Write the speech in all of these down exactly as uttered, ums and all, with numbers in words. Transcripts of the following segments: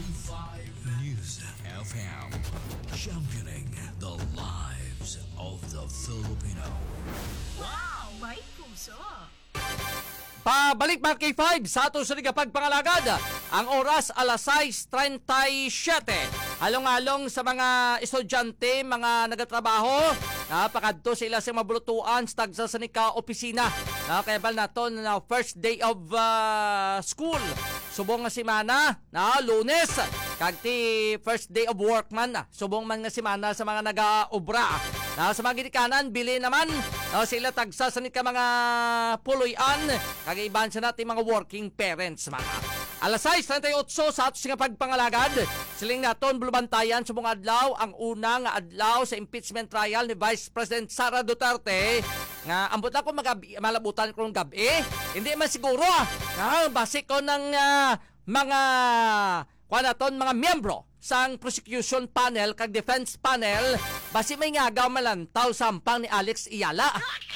five News F M. Championing the lives of the Filipino. Wow! May puso! Pabalik mga K five sa ato sa pagpangalagad. Ang oras alas sais trentaysiyete. Halong-halong sa mga estudyante, mga nagatrabaho, napakadto sila sa mabulutuan sa tagsa sa nika opisina. Na kaya bal naton na first day of uh, school. Subong nga semana, na Lunes. Kagti first day of work man. Subong man nga semana sa mga nagaobra. Na sa mga ginikanan, bili naman na sila tagsa sa nika mga puloyan. Kagaiban sa natin mga working parents mga. Alas sais trentaotso sa ato nga pagpangalagad. Siling naton bulubantayan sa mga adlaw ang unang adlaw sa impeachment trial ni Vice President Sara Duterte. Nga ambot ako magabi, malabutan ko ng gabi. Hindi man siguro nga base ko ng uh, mga kuha naton mga miyembro sang prosecution panel kag defense panel base may ngagaw malantaw sampang ni Alex Iyala.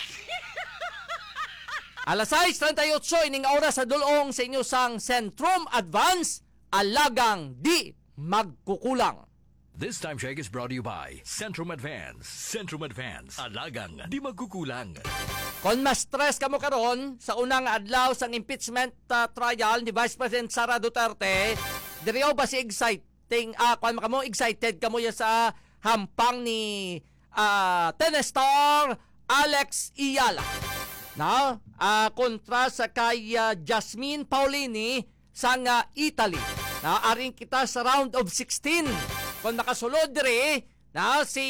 Alas sais trentaotso ining oras sa dulong sa inyo sang Centrum Advance, alagang di magkukulang. This time check is brought to you by Centrum Advance. Centrum Advance. Alagang di magkukulang. Kung mas stress ka mo karon sa unang adlaw sang impeachment uh, trial ni Vice President Sara Duterte, diriyo ba si exciting, ah, uh, kung mo excited ka mo ya sa hampang ni uh, tennis star Alex Iyala. Na, uh, kontra sa kay uh, Jasmine Paolini sang uh, Italy. Na, aring kita sa round of sixteen. Kung nakasulod dire, na si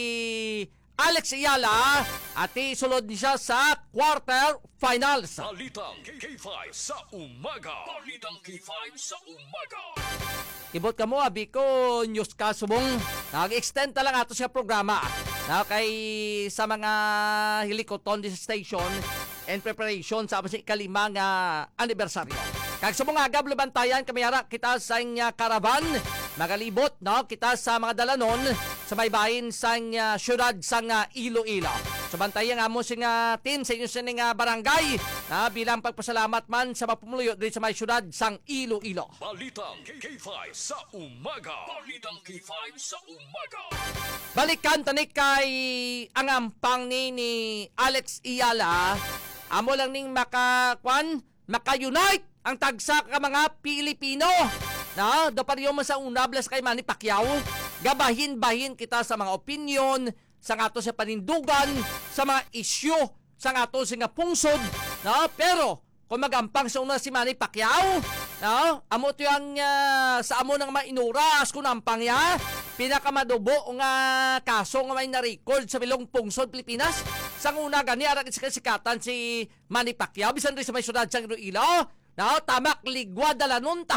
Alex Iyala at isulod niya sa quarter finals. Balitang K five sa umaga. Balitang K five sa umaga. Ibot ka mo, abi ko, news ka subong. Nag-extend na lang ato sa programa. Na kay sa mga hilikoton di sa station and preparation sa si ikalimang uh, anibersaryo. Kag sa mga agab lubantayan kami hara kita sa inya karavan. Magalibot no kita sa mga dalanon sa may bahin sa uh, syudad sang uh, Iloilo. So bantayan nga mo sing uh, team sa inyo sining uh, barangay na bilang pagpasalamat man sa mapumuluyo dito sa may syudad sang Iloilo. Balitang K five sa umaga. Balitang K five sa umaga. Balikan tanik kay ang ampang ni, ni Alex Iyala. Amo lang ning makakwan, maka-unite ang tagsa ka mga Pilipino. Na, do pa rin mo sa unablas kay Manny Pacquiao. Gabahin-bahin kita sa mga opinion, sa ato sa panindugan, sa mga isyu, sa ato sa nga pungsod. Na, pero, kung magampang sa una si Manny Pacquiao, na, amo to yung uh, sa amo ng mainuras kung nampang ya, pinakamadubo nga kaso nga may na-record sa bilong pungsod Pilipinas. Sang una gani, arak sikatan si Manny Pacquiao, bisan rin sa may syudad sang Iloilo. Na, tamak ligwa dalanon ta.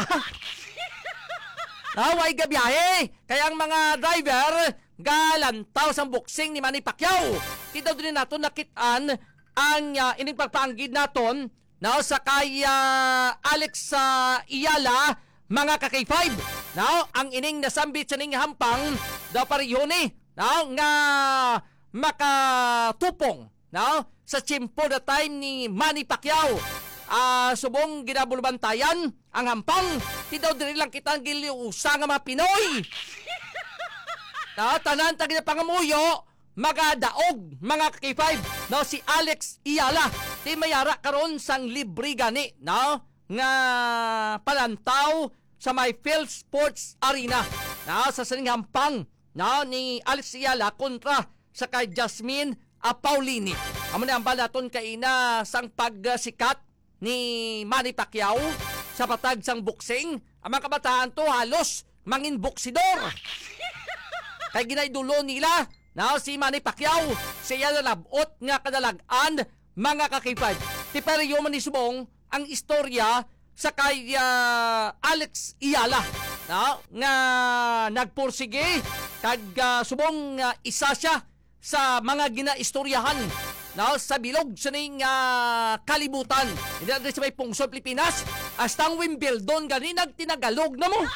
Naway gabiyahe, kaya ang mga driver galantaw sa boxing ni Manny Pacquiao. Kita din nato nakitaan ang uh, ining pagpanggid naton na sa kay uh, Alex uh, Iyala mga ka K five. Now, ang ining nasambit sa ning hampang daw pariyon ni now nga makatupong now sa chimpo the time ni Manny Pacquiao. Ah, uh, subong ginabulbantayan ang hampang. Ti daw diri lang kita ang giliusa nga mga Pinoy. Na tanan ta gina pangamuyo magadaog mga K five. No si Alex Iyala ti mayara karon sang libre gani no nga palantaw sa may Phil Sports Arena. Na sa sining hampang no ni Alex Iyala kontra sa kay Jasmine uh, Paolini. Amo na ang balaton kay ina sang pagsikat ni Manny Pacquiao sa patag sang boxing. Ang mga kabataan to halos mangin boksidor. Kay ginaydulo nila na si Manny Pacquiao siya na labot nga kadalagan mga kakipad. Ti periyo man ni subong ang istorya sa kay uh, Alex Iyala na nga nagpursige kag uh, subong uh, isa siya sa mga ginaistoryahan na sa bilog sa ning uh, kalibutan. Hindi natin sa may pungsod Pilipinas. Hasta ang Wimbledon gani nagtinagalog na mo.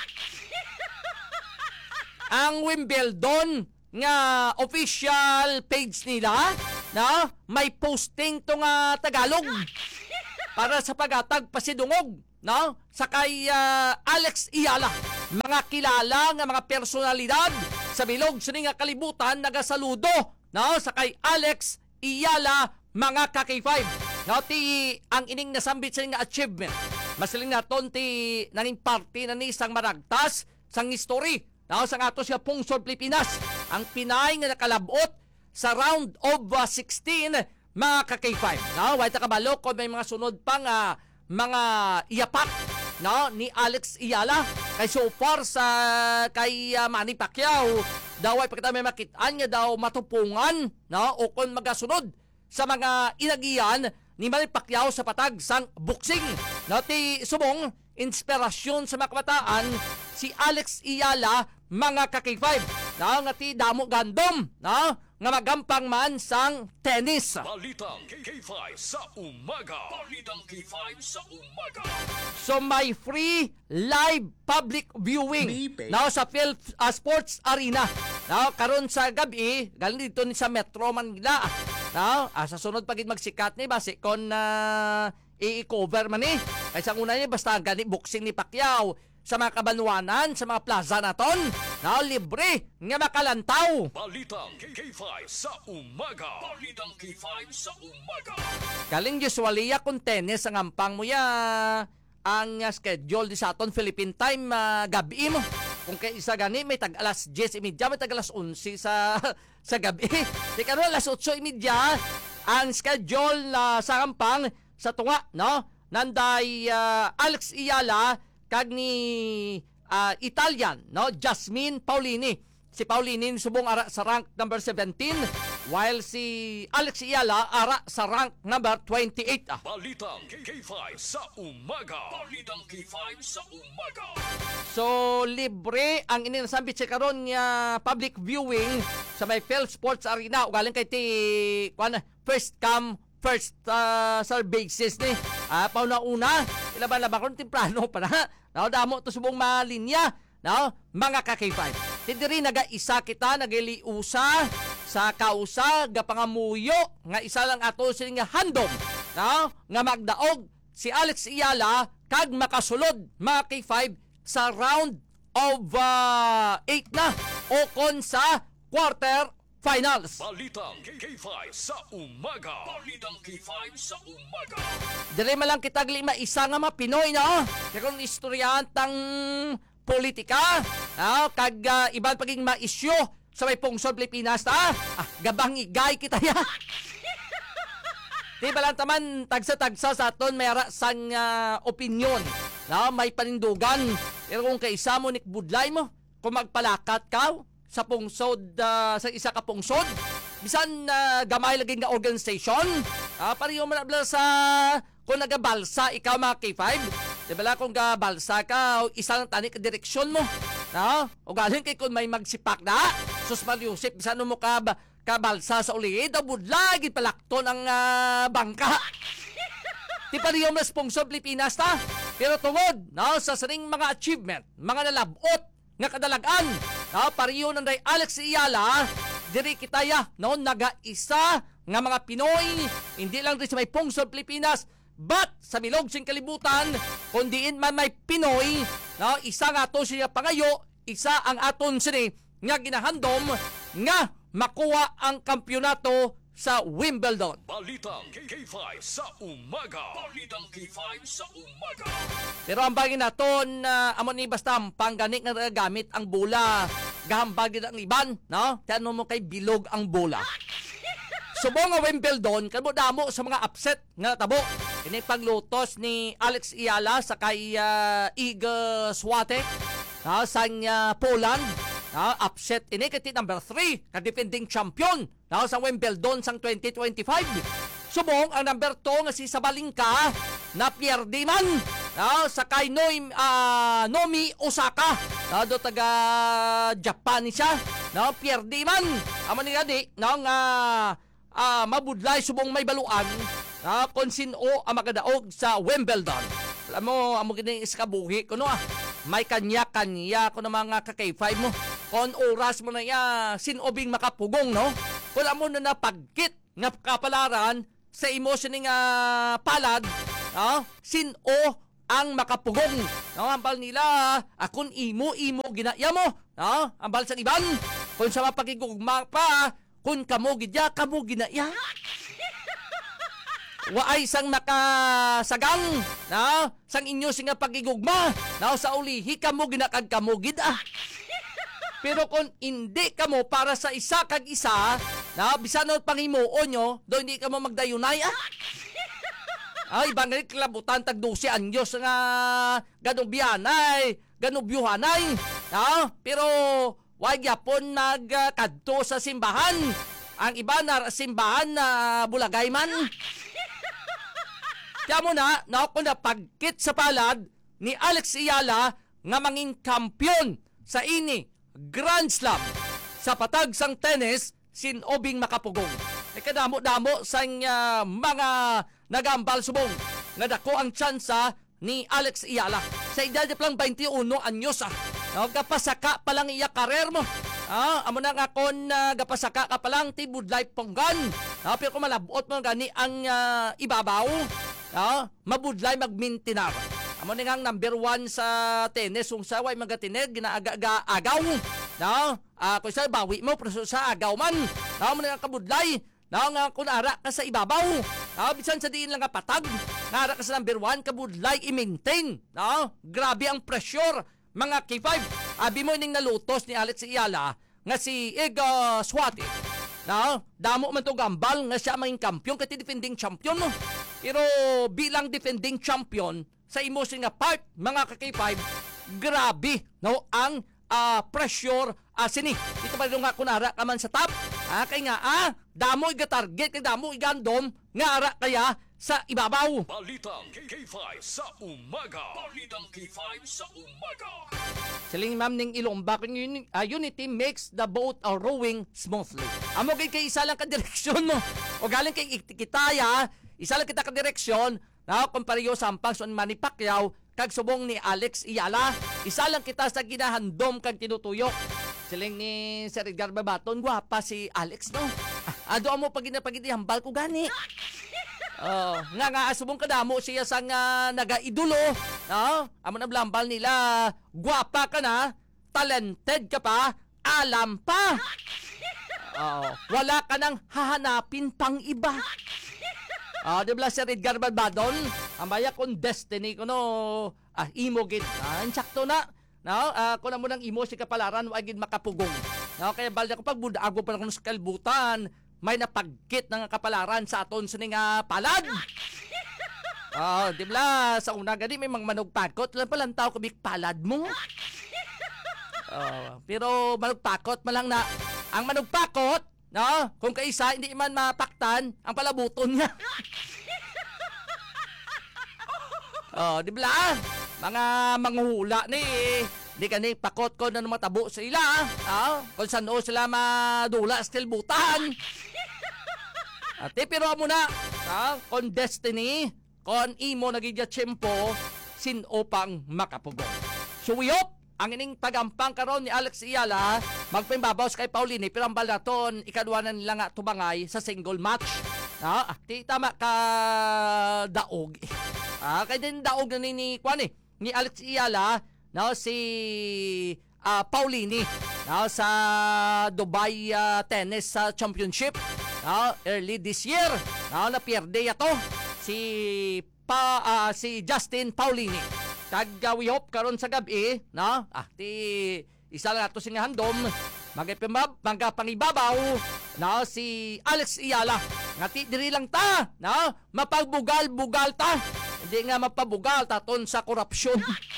Ang Wimbledon nga official page nila na may posting to nga Tagalog para sa pagatag pasidungog no sa kay uh, Alex Iyala mga kilala nga mga personalidad sa bilog sa nga kalibutan nagasaludo no sa kay Alex Iyala mga ka K five. No ti ang ining nasambit sa nga achievement. Masiling naton ti nanging party na ni sang maragtas sang history. No sang ato siya pungsod Pilipinas. Ang Pinay nga nakalabot sa round of uh, sixteen mga ka K five. No, wait ta kabalo kung may mga sunod pang uh, mga iyapak no ni Alex Iyala kay so far sa kay uh, Manny Pacquiao daw ay pagkatapos may makitaan nga daw matupungan no o kung magasunod sa mga inagiyan ni Manny Pacquiao sa patag sang boxing no ti subong inspirasyon sa mga kabataan si Alex Iyala mga ka K five no nga ti damo gandom no nga magampang man sang tennis. Balitang K five sa umaga. Balitang K five sa umaga. So may free live public viewing now sa Phil uh, Sports Arena. Now karon sa gabi galing dito ni sa Metro Manila. Now ah, sa sunod pagid magsikat ni base kon na uh, i-cover man ni. Kaysa una niya basta gani boxing ni Pacquiao sa mga kabanwanan, sa mga plaza naton. Now libre nga makalantaw. Balitang K five sa umaga. Balitang K five sa umaga. Galing usually ya kung tennis ang ampang mo ya ang uh, schedule di sa aton Philippine time uh, gabi mo. Kung kay isa gani may tag alas diyes imidya, may tag alas onse sa sa gabi. Di karon alas otso imidya ang schedule uh, sa ampang sa tunga no. Nanday uh, Alex Iyala kag ni uh, Italian no Jasmine Paulini. Si Paulini subong ara sa rank number seventeen while si Alex Iyala ara sa rank number twenty-eight. Ah. Balitang K five sa umaga. Balitang K five sa umaga. So libre ang ininasambit sa karon nga public viewing sa may Phil Sports Arena ugaling kay ti kuan first come first uh, sa basis ni. Ah pauna-una ilaban-laban kon temprano para no damo to subong malinya no mga ka K five. Tidiri naga-isa kita nagiliusa sa kausa ga pangamuyo nga isa lang ato sini nga handom no nga magdaog si Alex Iyala kag makasulod mga K five sa round of uh, eight na o kon sa quarter finals. Balitang K five sa umaga. Balitang K five sa umaga. Dili man lang kita lima isa nga mga Pinoy no. Kaya kung istoryantang politika, no? Kag uh, ibang paging ma-issue sa may pungsod Pilipinas ta. Ah, gabang igay kita ya. Di ba lang taman tagsa-tagsa sa aton may sang uh, opinion. No? May panindugan. Pero kung kaisa mo nikbudlay mo, kung magpalakat ka sa pungsod, uh, sa isa ka pungsod, bisan uh, gamay lagi nga organization, uh, pareho man abla sa kung nagabalsa ikaw mga K five, di ba lang kung gabalsa ka, isa lang tani ka direksyon mo, no? O galing kay kung may magsipak na, sus Mariusip, bisan mo ka kabalsa sa uliid, abud lagi palakton ang uh, bangka. Di pareho man sa pungsod Pilipinas ta, pero tungod, no, sa saring mga achievement, mga nalabot, nga kadalagan, no, pareho nanday Alex Iyala, diri kitaya no naga-isa nga mga Pinoy, hindi lang rin sa may pungsod Pilipinas, but sa bilog sing kalibutan, kundiin man may Pinoy, no, isa nga to siya pangayo, isa ang aton sini nga ginahandom nga makuha ang kampyonato sa Wimbledon. Balitang K five sa umaga. Balitang K five sa umaga. Pero ang bagay naton uh, amon ni basta pangganik nga gamit ang bola, gahambagin ang iban, no? Tano mo kay bilog ang bola. Subong nga Wimbledon, kamo damo sa mga upset nga tabo. Ini paglutos ni Alex Iyala sa kay uh, Iga Swiatek, no, sa uh, Poland. No, upset ini kay number three, ka defending champion, no, sa Wimbledon sang twenty twenty-five. Subong ang number two nga si Sabalenka na pierdi man, no, sa kay Noim, uh, Nomi Osaka, no, do taga Japan siya, no, pierdi man. Amo ni gadi, no, nga uh, mabudlay subong may baluan, no, kon sino ang magadaog sa Wimbledon. Alam mo, amo gini iskabuhi kuno ah. May kanya-kanya ko na mga ka K five mo. Kon oras mo na ya, sinobing makapugong, no? Wala mo na napagkit nga kapalaran sa emotion nga palad, no? Sino ang makapugong. No, ambal nila, akon imo imo ginaya mo. No, ambal sa iban, kung sa mapagigugma pa, kung kamo gidya kamo ginaya. Waay sang makasagang, no, sang inyo singa pagigugma. No, sa ulihi kamo ginakag kamo gid ah. Pero kung hindi ka mo para sa isa kag isa, na bisan no pangimuon nyo, do hindi ka mo magdayunay ah. Ay, ibang ganit klabutan tag dose anyos nga ganong biyanay, ganong biyuhanay. No? Pero wag yapon nagkadto sa simbahan. Ang iba na simbahan na bulagay man. Kaya mo na, no, kung napagkit sa palad ni Alex Ayala nga manging kampiyon sa ini Grand Slam sa patag sang tennis sinobing makapugong. May kadamo-damo sang uh, mga nagambal subong nga dako ang tsansa ni Alex Ayala. Sa edad niya lang twenty-one anyos ah. Nagkapasaka pa lang iya karer mo. Ah, amo na nga kon uh, gapasaka ka pa lang ti budlay ponggan. Ah, pero kung malabot mo gani ang uh, ibabaw, ah, mabudlay magmintinar. Amo ni ngang number one sa tennis kung sa way magatineg ginaaga-agaw. No? Ah, kung sa bawi mo pero sa agaw man. No, amo ni ngang kabudlay. No, nga kung ara ka sa ibabaw. No, bisan sa diin lang nga patag. Nara ka sa number one kabudlay i-maintain. No? Grabe ang pressure mga K five. Abi mo ning nalutos ni Alex Ayala nga si Iga Swati. No? Damo man to gambal nga siya maging kampiyon kati defending champion mo. Pero bilang defending champion sa emotion nga part, mga ka-K five, grabe, no, ang uh, pressure uh, sini. Dito pa rin nga kunara ka man sa top. Ah, kaya nga, ah, damo iga-target, kaya damo igandom, nga ara kaya sa ibabaw. Balitang K five sa umaga. Balitang K five sa umaga. Siling ma'am ning Ilomba, kung un- uh, unity makes the boat uh, rowing smoothly. Amo kay kay isa lang ka direksyon mo. O galing kay kitaya, isa lang kita ka direksyon. Na kung pareho sampang son Manny Pacquiao kag subong ni Alex Ayala, isa lang kita sa ginahandom kag tinutuyok. Siling ni Sir Edgar Babaton, gwapa si Alex no. Ah, ado mo pag ginapagiti hambal ko gani. Oh, nga nga subong kadamo siya sang uh, naga-idolo, no? Amo na blambal nila, gwapa ka na, talented ka pa, alam pa. Oh, wala ka nang hahanapin pang iba. Ah, di ba Sir Edgar Balbadon? Ang baya kong destiny ko no, ah, imo gid. Ah, insakto na. No, ah, kung mo nang imo si kapalaran, wag gid makapugong. No, kaya balda ko pag budago pa na sa kalbutan, may napagkit ng kapalaran sa aton sa nga palad. Ah, di ba sa una gani may mga manugpakot, lang palang tao kabik palad mo. Ah, pero manugpakot malang na ang manugpakot. No, kung kaisa hindi man mapaktan ang palabuton niya. Oh, di ba? Mga manghula ni di kani pakot ko na matabo sa ila. Oh, kung saan o sila madula still butan. Ate pero mo na, ah, kon destiny, kon imo nagigya tiyempo sin opang makapugong. So we hope ang ining tagampang karon ni Alex Ayala magpimbabaws kay Pauline pero ang balaton ikadwanan nila nga tubangay sa single match. Ah, ti tama ka daog. Ah, kay din daog na ni, ni kwan eh, ni Alex Ayala no si uh, Pauline no sa Dubai uh, Tennis uh, Championship no early this year. No na pierde yato si pa uh, si Justin Pauline. Kag we hope karon sa gabi, no? Ah, ti isa lang ato sing handom, magipimab, magapangibabaw, no? Si Alex Ayala. Nga ti diri lang ta, no? Mapagbugal-bugal ta. Hindi nga mapabugal ta ton sa korupsyon.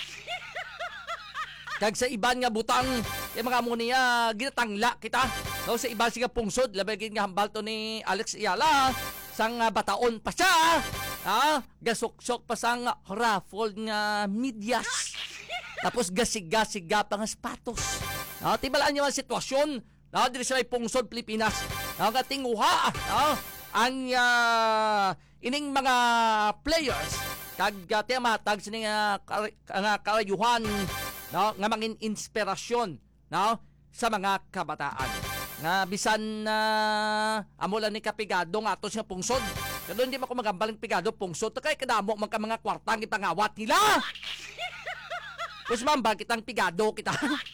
Kag sa iban nga butang, yung mga mo niya ginatangla kita. No, sa iban siga pungsod, labay gid nga hambal to ni Alex Ayala. Sang uh, bataon pa siya. Ah, gasok-sok pa sang raffle nga medyas. Tapos gasig-gasiga pa nga sapatos. Ah, tibalaan niyo ang sitwasyon. Ah, diri sa pungsod Pilipinas. Ah, katinguha. Ah, ang uh, ining mga players kag uh, matag sa nga uh, karayuhan no nga mangin inspirasyon no sa mga kabataan nga bisan na uh, amo lang ni kapigado nga ato sa pungsod Kaya doon di mo ko magambaling pigado pungsod. Kaya kadamo man ka mga kwartang ipangawat nila. Pues mamba kitang pigado kita.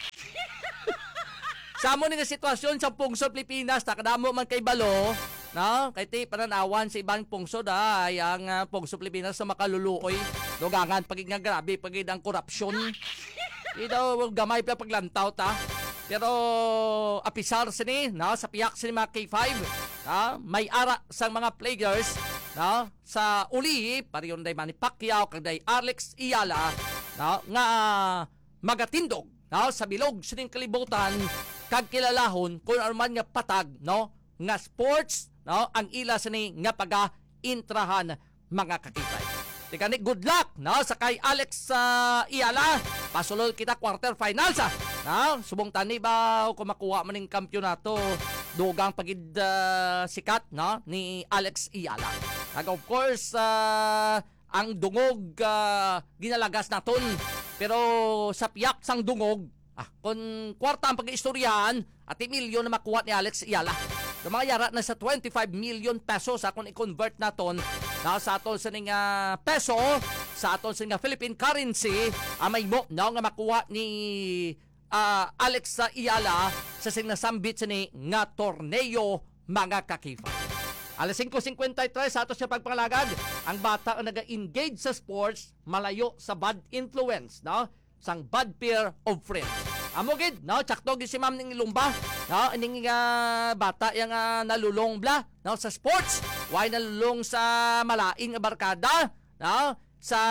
Sa mo nga sitwasyon sa pungsod Pilipinas, takadamo man kay balo, no? Kay ti pananawan sa ibang pungsod ay ang uh, pungsod Pilipinas sa makaluluoy. Dugangan pagig nga grabe pagig ang korupsyon. Di daw gamay pa paglantaw ta. Pero apisar sini, no? Sa piyak sini mga K five, no? May ara sa mga players, no? Sa uli, pariyon day Manny Pacquiao, kag day Alex Iyala, no? Nga magatindog, no? Sa bilog sining kalibutan, kag kilalahon kung ano man nga patag, no? Nga sports, no? Ang ila sini nga paga-intrahan mga kakitay. Tikani, good luck, no? Sa kay Alex uh, Iyala, pasulod kita quarter finals, ah. No? Subong tani ba kung makuha man ng kampyonato, dugang pagid uh, sikat, no? Ni Alex Iyala. Kag of course, uh, ang dungog uh, ginalagas naton, pero sa piyak sang dungog, ah, kung kwarta ang pag-istoryahan at milyon na makuha ni Alex Iyala. Yung mga yara na sa twenty-five million pesos kung i-convert naton na sa aton sa ning uh, peso, sa aton sa nga Philippine currency, amay mo na nga makuha ni uh, Alex Iyala sa sinasambit sa ni nga torneo mga kakifa. alas singko fifty-three sa ato siya pagpangalagad, ang bata ang naga-engage sa sports malayo sa bad influence, no? Sang bad pair of friends. Amo gid, no, tsakto gid si Ma'am ning Ilumba, no, ining uh, bata yang uh, nalulong bla, no, sa sports, why nalulong sa malaing nga barkada, no, sa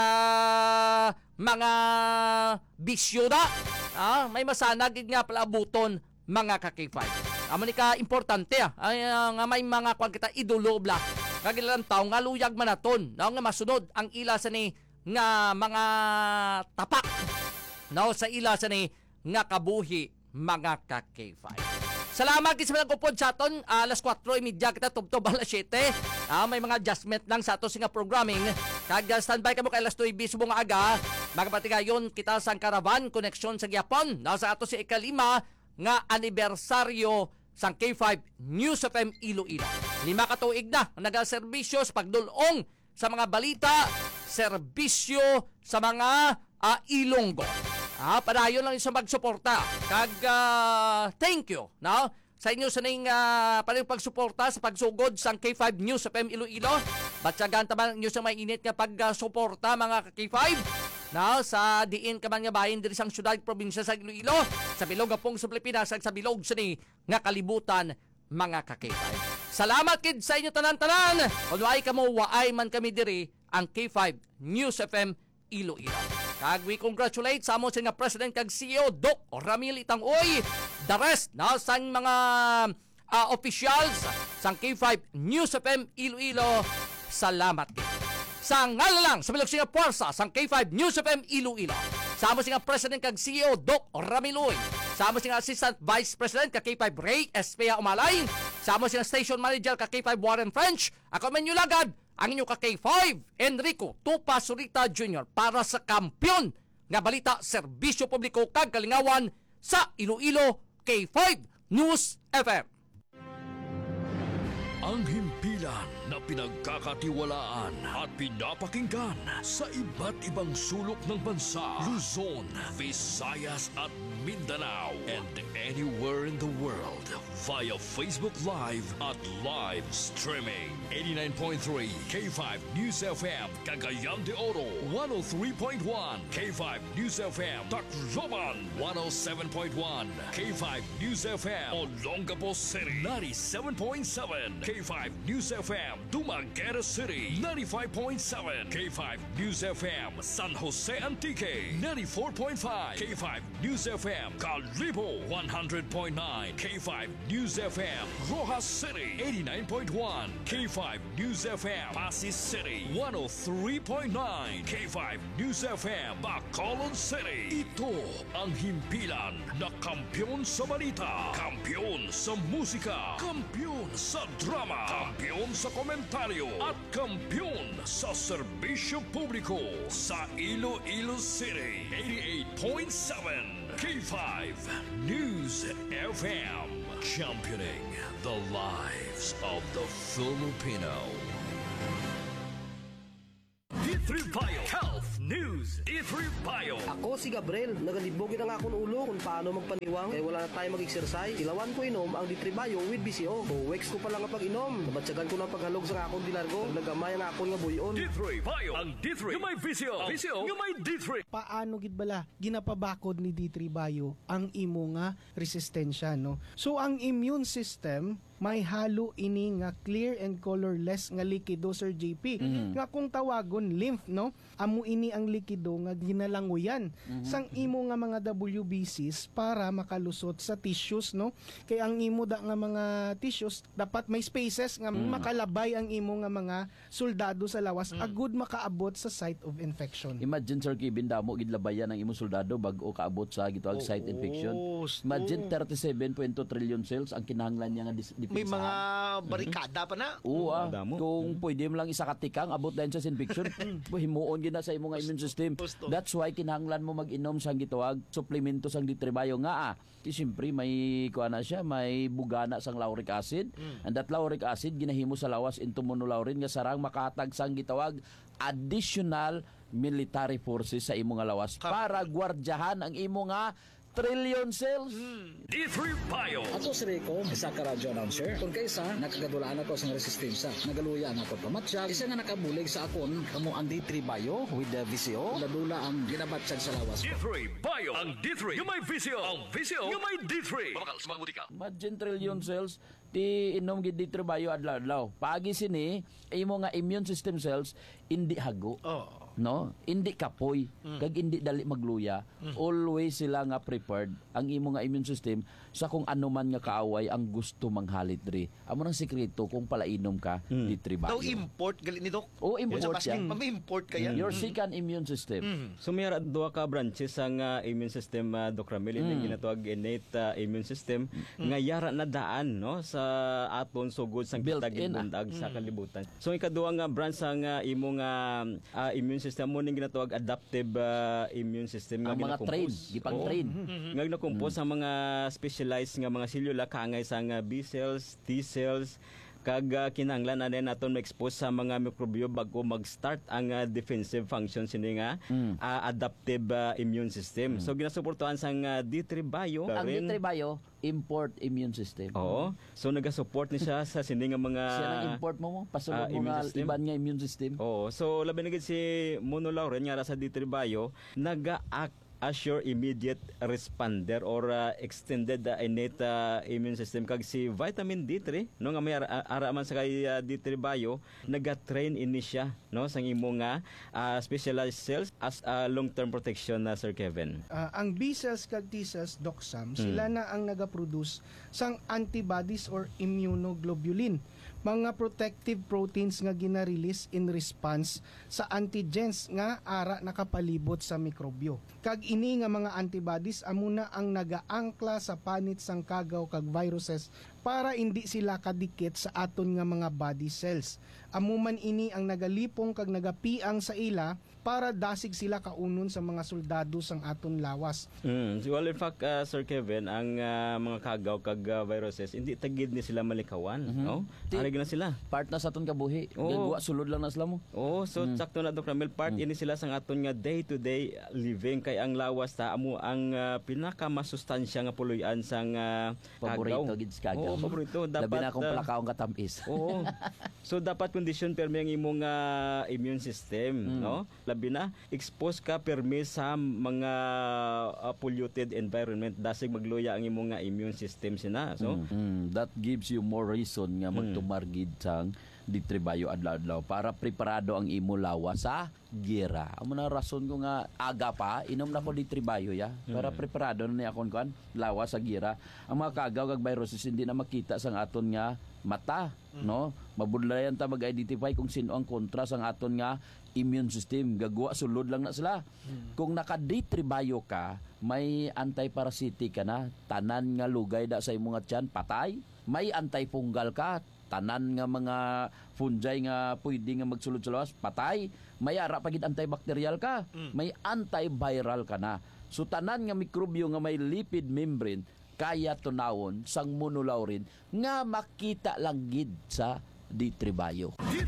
mga bisyuda, no, may masanag gid nga palabuton mga kakifay. Amo ni ka importante ah, ay, uh, nga may mga kwan kita idolo bla, kagilang taw nga luyag manaton, no, nga masunod ang ila sa ni nga mga tapak, no, sa ila sa ni nga kabuhi mga ka-K five. Salamat kisa mga kupod sa aton, uh, alas kwatro imidya kita tubtob alas siyete. Uh, may mga adjustment lang sa ato singa programming. Kag uh, standby ka mo kay alas two subong aga. Magpatigayon kita sa Caravan Connection sa Gyapon. Na sa ato si ikalima nga anibersaryo sang K five News F M Iloilo. Lima ka tuig na nagaserbisyo sa pagdulong sa mga balita, serbisyo sa mga uh, Ilonggo. Ah, padayon lang isa magsuporta. Kag uh, thank you, no? Sa inyo sa ning uh, paring pagsuporta sa pagsugod sang K five News F M Iloilo. Batsagan taman inyo sa may init nga pagsuporta mga K five. No, sa diin ka man nga bahin diri sang syudad probinsya sa Iloilo, sa bilog nga pong sa Pilipinas, sa bilog sa ni nga kalibutan mga ka K five. Salamat kid sa inyo tanan-tanan. Kung waay kamo waay man kami diri ang K five News F M Iloilo. Kag we congratulate sa among nga President kag C E O Doc Ramil Itangoy, the rest na sang mga uh, officials sang K five News F M Iloilo. Salamat din. Sa ngalalang sa bilog singa puwersa sang K five News F M Iloilo. Sa among nga President kag C E O Doc Ramiloy. Sa among nga Assistant Vice President kag K five Ray Espea Umalay. Sa among nga Station Manager kag K five Warren French. Ako men lagad ang inyo ka K five, Enrico Tupa Surita Junior para sa kampyon nga balita, serbisyo publiko kag kalingawan sa Iloilo K five News F M. Ang himpilan na pinagkakatiwalaan at pinapakinggan sa iba't ibang sulok ng bansa, Luzon, Visayas at Mindanao, and anywhere in the world via Facebook Live at live streaming. eighty-nine point three K five News F M, Cagayan de Oro, one oh three point one K five News F M, Tacloban, one oh seven point one K five News F M, Olongapo City, ninety-seven point seven K five News F M, Dumaguete City, ninety-five point seven K five News F M, San Jose Antique, ninety-four point five K five News F M, Calibo, one hundred point nine K five News F M, Rojas City, eighty-nine point one K five News F M, Pasig City, one oh three point nine K five News F M, Bacolod City. Ito ang himpilan na kampyon sa balita, kampyon sa musika, kampyon sa drama, kampyon sa komentaryo, at kampyon sa serbisyo publiko sa Iloilo City. eighty-eight point seven K five News F M, championing the lives of the Filipino. three Bio Health News. D three Bio. Ako si Gabriel, nagalibog na nga akong ulo kung paano magpaniwang kaya wala na tayo mag-exercise. Ilawan ko inom ang D three Bio with B C O. O weeks ko pa lang ang pag-inom. Nabatsagan ko ng paghalog sa akong dilargo. Nagamay ang akong nga buyon. D three Bio. Ang D three yung may V C O. V C O yung may D three. Paano gid bala ginapabakod ni D three Bio ang imo nga resistensya, no? So ang immune system may halo ini nga clear and colorless nga likido, Sir J P. Mm-hmm. Nga kung tawagon lymph, no? Amo ini ang likido nga ginalanguyan mm-hmm. sang imo nga mga W B Cs para makalusot sa tissues, no? Kay ang imo da nga mga tissues dapat may spaces nga mm-hmm. makalabay ang imo nga mga soldado sa lawas mm-hmm. agud makaabot sa site of infection. Imagine, Sir Kevin, damo gidlabayan ang imong soldado bag-o kaabot sa gituag oh, site infection. Oh, imagine thirty-seven point two trillion cells ang kinahanglan niya nga dis- may mga barikada pa na. Oo, ah. Kung pwede mo lang isa katikang abot dahil sa infection, himuon gina sa imong immune system. That's why kinahanglan mo mag-inom sang gituag suplemento sang D three Bio nga ah. Di siyempre may kuha na siya, may bugana sang lauric acid. And that lauric acid ginahimo sa lawas into monolaurin nga sarang makahatag sang gitawag additional military forces sa imo nga lawas para gwardyahan ang imo nga trillion cells. D three Bio. Ato si Rico, isa ka radyo announcer. Kung kaysa, nakagadulaan ako sa resistensya. Nagaluya na ako pamatsyag. Isa nga nakabulig sa akon, kamo ang D three Bio with the V C O. Ladula ang ginabatsyag sa lawas. D three Bio. Ang D three yung may V C O. Ang V C O yung may D three. Pamakal, sumaguti ka. Imagine trillion cells ti inom gid D three Bio adlaw-adlaw. Pagi sini imo nga immune system cells indi hago. Oh. No, indi kapoy, mm. kag indi dali magluya. Mm. Always sila nga prepared ang imo nga immune system sa kung ano man nga kaaway ang gusto manghalit diri. Amo nang sekreto kung palainom ka mm. D three Bio. Daw import gali ni Doc. Oh, import yan. Mami-import kaya. Mm. Your second immune system. Mm. So may duha ka branches ang uh, immune system, uh, Doc Ramil, mm. ginatawag innate uh, immune system mm. nga yara na daan no sa aton sugod sang kitag bundag sa kalibutan. So ikaduha nga branch ang uh, imo nga uh, immune system system mo ning ginatawag adaptive uh, immune system nga mga train, gipang train. Mm-hmm. Nga ginakompose mm-hmm. ang mga specialized nga mga selula kaangay sa nga B cells, T cells, kag uh, kinahanglan na din naton ma-expose sa mga mikrobyo bago mag-start ang uh, defensive function sini nga mm. uh, adaptive uh, immune system. Mm. So ginasuportuhan sang uh, D three Bio. Ang D three Bio import immune system. Oo. So naga-support ni siya sa sini nga mga siya nang import mo mo pasulod uh, mo nga iban nga immune system. Oo. So labi na gid si monolaurin nga sa D three Bio naga-act as your immediate responder or uh, extended uh, innate uh, immune system. Kag si vitamin D three no nga may ara, ara man sa kay uh, D three Bio naga-train ini siya no sang imo nga uh, specialized cells as uh, long-term protection na uh, Sir Kevin. Uh, ang B cells kag T cells, Doc Sam, hmm. sila na ang naga-produce sang antibodies or immunoglobulin, mga protective proteins nga gina-release in response sa antigens nga ara nakapalibot sa mikrobyo. Kag ini nga mga antibodies amuna ang nagaangkla sa panit sang kagaw kag viruses para hindi sila kadikit sa aton nga mga body cells. Amuman ini ang nagalipong kag nagapiang sa ila para dasig sila kaunon sa mga soldado sang aton lawas. Mm. Well, in fact, uh, Sir Kevin, ang uh, mga kagaw kag uh, viruses hindi tagid ni sila malikawan, mm-hmm. no? Arig na sila. Part na sa aton kabuhi. Oh. Gagwa sulod lang na sila mo. Oh, so mm. sakto na Doc Ramil, part mm. ini sila sang aton nga day-to-day living kay ang lawas ta amo ang uh, pinakamasustansya nga puloy-an sang uh, kagaw. Paborito gid sa kagaw. Oh, paborito. Dapat labi na akong uh, palakaong katamis. Oo. So dapat condition permi ang imong uh, immune system, mm. no? Labi na expose ka permi sa mga uh, polluted environment dasig magluya ang imong nga immune system sina. So mm. Mm. that gives you more reason nga magtumargid sang D three Bio adlaw-adlaw para preparado ang imo lawas sa gera. Amo na rason ko nga aga pa inom na ko D three Bio ya para preparado na ni akon kan lawas sa gera. Ang mga kagaw kag viruses hindi na makita sang aton nga mata, no? Mabudlayan ta mag-identify kung sino ang kontra sang aton nga immune system. Gagwa sulod lang na sila. Kung naka D three Bio ka, may anti-parasitic ka na, tanan nga lugay da sa imong tiyan patay. May antifungal ka, tanan nga mga fungi nga pwede nga magsulod sa lawas, patay. May ara pagid antibacterial ka, mm. may antiviral ka na. So tanan nga mikrobyo nga may lipid membrane kaya tunawon sang monolaurin nga makita lang gid sa D three Bio. D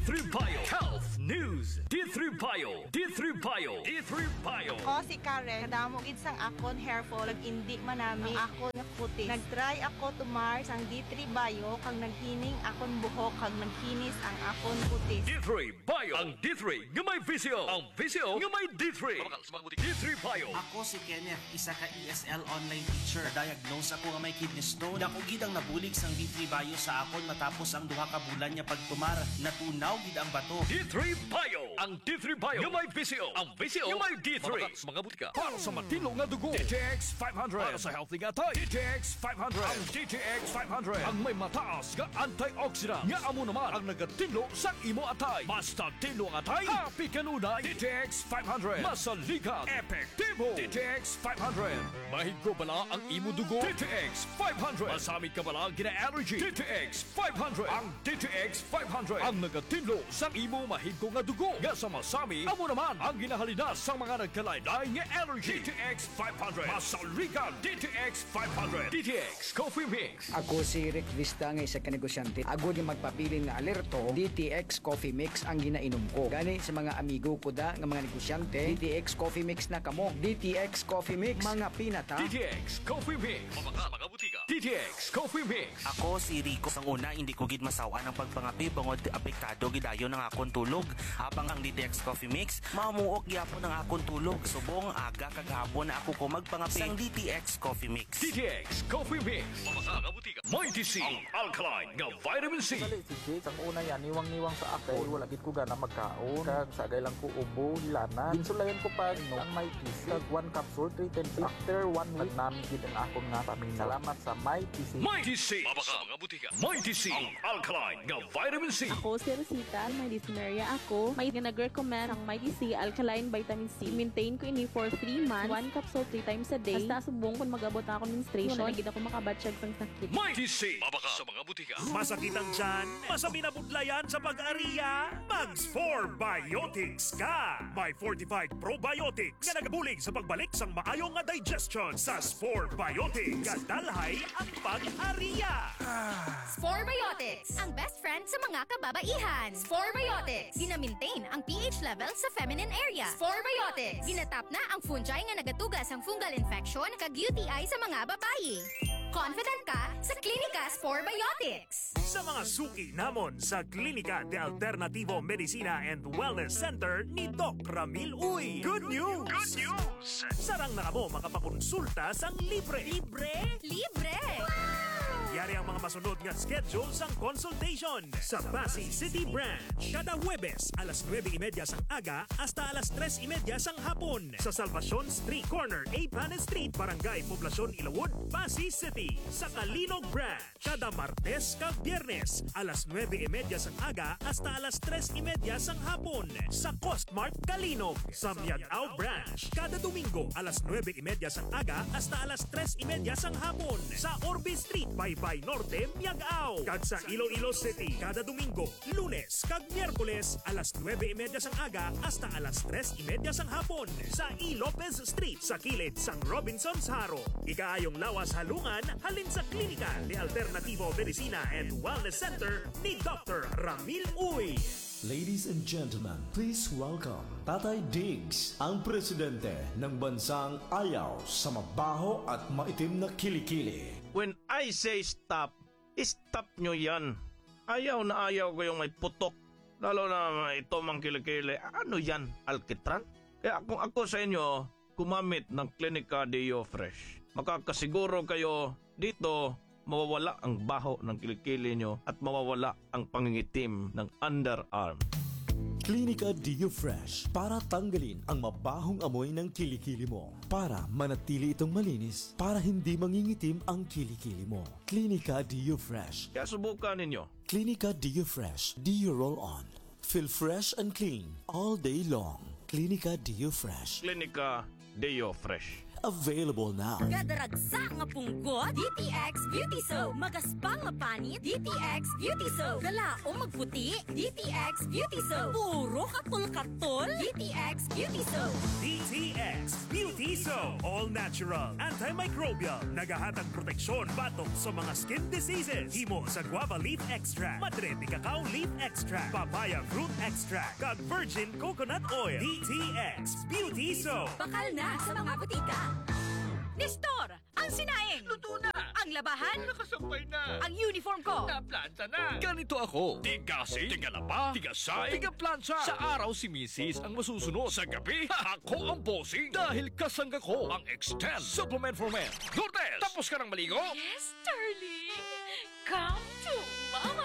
three Bio Health News. D three Bio, D three Bio, D three Bio. Ako si Karen, kadamo gid sang akon hair fall, indi man nami ang akon nga kutis. Nagtry ako tumar sang D three Bio kag naghining akon buhok kag naghinis ang akon kutis. D three Bio, ang D three nga may visio, ang visio nga may D three. D three Bio. Ako si Kenneth, isa ka E S L online teacher. Diagnose ako nga may kidney stone. Dako gid ang nabulig sang D three Bio sa akon matapos ang duha ka bulan niya pagtumar. Natunaw gid ang bato. D three Bio, ang D three Bio nga may visio, ang visio nga may D three. Mga butika para sa matino nga dugo. D T X five hundred para sa healthy nga tay. D T X five hundred, ang D T X five hundred ang may mataas nga antioxidant nga amo naman ang nagatinlo sa imo atay. Basta tinlo ang atay, happy kanunay. D T X five hundred masaligan, epektibo. D T X five hundred mahigko bala ang imo dugo. D T X five hundred masamit ka bala gina-allergy. D T X five hundred ang D T X five hundred ang nagatinlo sa imo mahigko nga dugo. Nga sa masami, amo naman ang ginahalinas sa mga nagkalaylay nga allergy. D T X five hundred masaligan. D T X five hundred D T X Coffee Mix. Ako si Rick Vista nga isa ka negosyante. Ako di magpabilin nga alerto, D T X Coffee Mix ang ginainom ko. Gani sa mga amigo ko da nga mga negosyante, D T X Coffee Mix na kamo. D T X Coffee Mix, mga pinata. D T X Coffee Mix. Mga mga butika. D T X Coffee Mix. Ako si Rico. Sang una, hindi ko gid masawa ng pagpangapi bangod apektado gidayo ng akon tulog. Habang ang D T X Coffee Mix, mamuok gyapon ng akon tulog. Subong aga kagahapon na ako ko magpangapi sang D T X Coffee Mix. D T X Coffee Mix. Mga mga butika. Mighty C, ang alkaline nga vitamin C. Dali si Jake, ang una yan, niwang-niwang sa akay. Wala gid ko gana magkaon. Kag sagay lang ko ubo, hilana. Ginsulayan ko pa no, ang Mighty C. Kag one capsule, three ten C. After one week, namin gid ang akong nga paminaw. Salamat sa Mighty C. Mighty C. Mga mga butika. Mighty C, ang alkaline nga vitamin C. Ako si Rosita, may dyspnea ako. May nag-recommend ang Mighty C Alkaline Vitamin C. Maintain ko ini for three months. One capsule three times a day. Hasta subong kung mag-abot na ako menstruation. Wala gid ako makabatsyag sang sakit. Mighty C. Mabaka sa mga butika. Masakit ang tiyan, masami na budlayan sa pag-ariya, Mags four Biotics ka! May fortified probiotics nga nagabulig sa pagbalik sang maayong nga digestion sa Spore Biotics. Kadalhay ang pag-ariya! Spore Biotics, ang best friend sa mga kababaihan. Spore Biotics, gina-maintain ang pH level sa feminine area. Spore Biotics, ginatap na ang fungi nga nagatugas ang fungal infection kag U T I sa mga babayi. Confident ka sa Klinika Spore Biotics. Sa mga suki namon sa Klinika de Alternativo Medicina and Wellness Center ni Doc Ramil Uy. Good news! Good news! Sarang na kamo makapakonsulta sang libre. Libre? Libre! Yari ang mga masunod nga schedule sang consultation sa Pasig City Branch. Kada Huwebes, alas nueve y media sang aga hasta alas tres y media sang hapon sa Salvacion Street Corner, A. Panes Street, Barangay Poblacion, Ilawod, Pasig City. Sa Kalinog Branch, kada Martes kag Biyernes, alas nueve y media sang aga hasta alas tres y media sang hapon sa Costmart Kalinog. Sa Miagao Branch, kada Domingo, alas nueve y media sang aga hasta alas tres y media sang hapon sa Orbe Street, Baybay Norte, Miagao. Kag sa Iloilo City, kada Domingo, Lunes kag Miyerkules, alas nueve y media sang aga hasta alas tres y media sang hapon sa E. Lopez Street sa kilid sang Robinson's Haro. Ikaayong lawas halungan halin sa Klinika de Alternativo Medicina and Wellness Center ni Doctor Ramil Uy. Ladies and gentlemen, please welcome Tatay Diggs, ang presidente ng bansang ayaw sa mabaho at maitim na kilikili. When I say stop, stop nyo yan. Ayaw na ayaw ko yung may putok. Lalo na ito mang kilikili. Ano yan? Alkitran? Kaya kung ako sa inyo, kumamit ng Klinika Deo Fresh. Makakasiguro kayo dito mawawala ang baho ng kilikili nyo at mawawala ang pangingitim ng underarm. Klinika Deo Fresh para tanggalin ang mabahong amoy ng kilikili mo. Para manatili itong malinis, para hindi mangingitim ang kilikili mo. Klinika Deo Fresh. Kaya subukan ninyo. Klinika Deo Fresh. Deo Roll On. Feel fresh and clean all day long. Klinika Deo Fresh. Klinika Deo Fresh. available now. Gadaragsa nga punggot, D T X Beauty Soap. Magaspang nga panit, D T X Beauty Soap. Galaong magputi, D T X Beauty Soap. Puro katol-katol, D T X Beauty Soap. D T X Beauty Soap. All natural, antimicrobial, nagahatag proteksyon batok sa mga skin diseases. Himo sa guava leaf extract, madre de cacao leaf extract, papaya fruit extract, kag virgin coconut oil. D T X Beauty Soap. Bakal na sa mga butika. Nestor, ang sinaing. Luto na. Ang labahan. Nakasampay na. Ang uniform ko. Naplanta na. Ganito ako. Tigasing, tigalaba, tigasay, tigaplansa. Sa araw si Missus ang masusunod. Sa gabi, ako ang bossing. Dahil kasangga ko ang Extend Supplement for Men. Lourdes, tapos ka ng maligo? Yes, darling. Come to mama.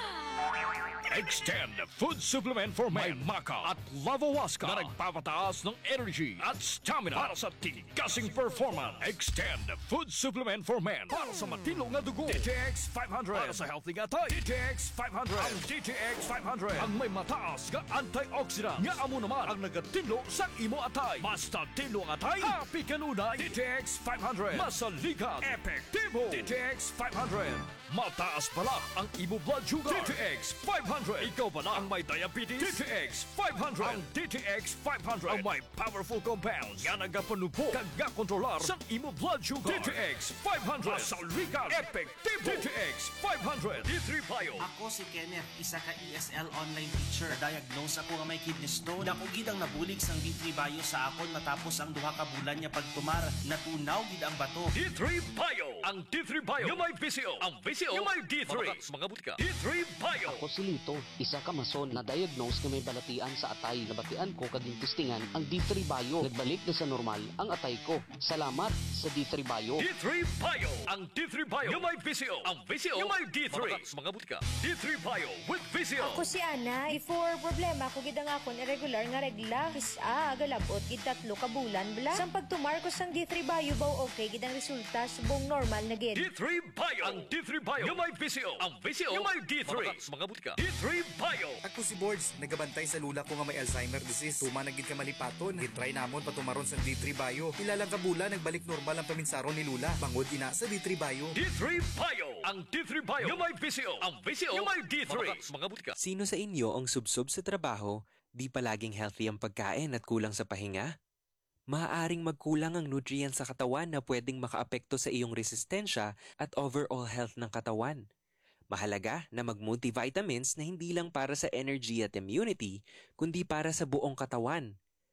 Extend Food Supplement for Men. May Maca at Lavawaska na nagpapataas ng energy at stamina para sa tigasing performance. Extend Food Supplement for Men para sa matino nga dugo. D T X five hundred para sa healthy nga tayo. D T X five hundred. Ang D T X five hundred ang may mataas nga antioxidant nga amo naman ang nagatinlo sa imo atay. Basta tinlo ang atay, happy kanunay. D T X five hundred masaligat, epektibo. D T X five hundred mataas pala ang imo blood sugar. D T X five hundred. Ikaw pala ang may diabetes. D T X five hundred. Ang D T X five hundred ang may powerful compounds nga nagapanupo kag gakontrolar sa imo blood sugar. D T X five hundred masaligat, epektibo. D T X five hundred. D three Bio. Ako si Kenneth, isa ka E S L online teacher. Diagnose ako nga may kidney stone. Dako gid ang nabulig sang D three Bio sa akon matapos ang duha ka bulan niya pagtumar. Natunaw gid ang bato. D three Bio. Ang D three Bio yung may V C O. Ang V C O yung may D three. Mga butika. D three Bio. Ako si Lito, isa ka mason na diagnose nga may balatian sa atay. Nabatian ko kaging testingan ang D three Bio. Nagbalik na sa normal ang atay ko. Salamat sa D three Bio. D three Bio. Ang D three Bio yung may V C O. Ang V C O yung may D three. Mga butika. D three Bio with V C O. Ako si Ana. Before problema ko gid ang akon irregular nga regla. Kisa galabot gid tatlo ka bulan bala. Sang pagtumar ko sang D three Bio baw okay gid ang resulta subong normal na gid. D three Bio. Ang D three Bio yung may V C O. Ang V C O yung may D three. Mga butika. D three Bio. Ako si Boards, nagabantay sa lula ko nga may Alzheimer disease. Tuma na gid ka malipaton. Gitry namon patumaron sa D three Bio. Ilalang kabula nagbalik normal ang paminsaron ni Lula. Bangod ina sa D three Bio. D three Bio. Ang D three Bio yung may V C O. Ang V C O yung may D three. Mga butika. Sino sa inyo ang subsob sa trabaho, di palaging healthy ang pagkain at kulang sa pahinga? Maaaring magkulang ang nutrients sa katawan na pwedeng makaapekto sa iyong resistensya at overall health ng katawan. Mahalaga na mag-multivitamins na hindi lang para sa energy at immunity, kundi para sa buong katawan.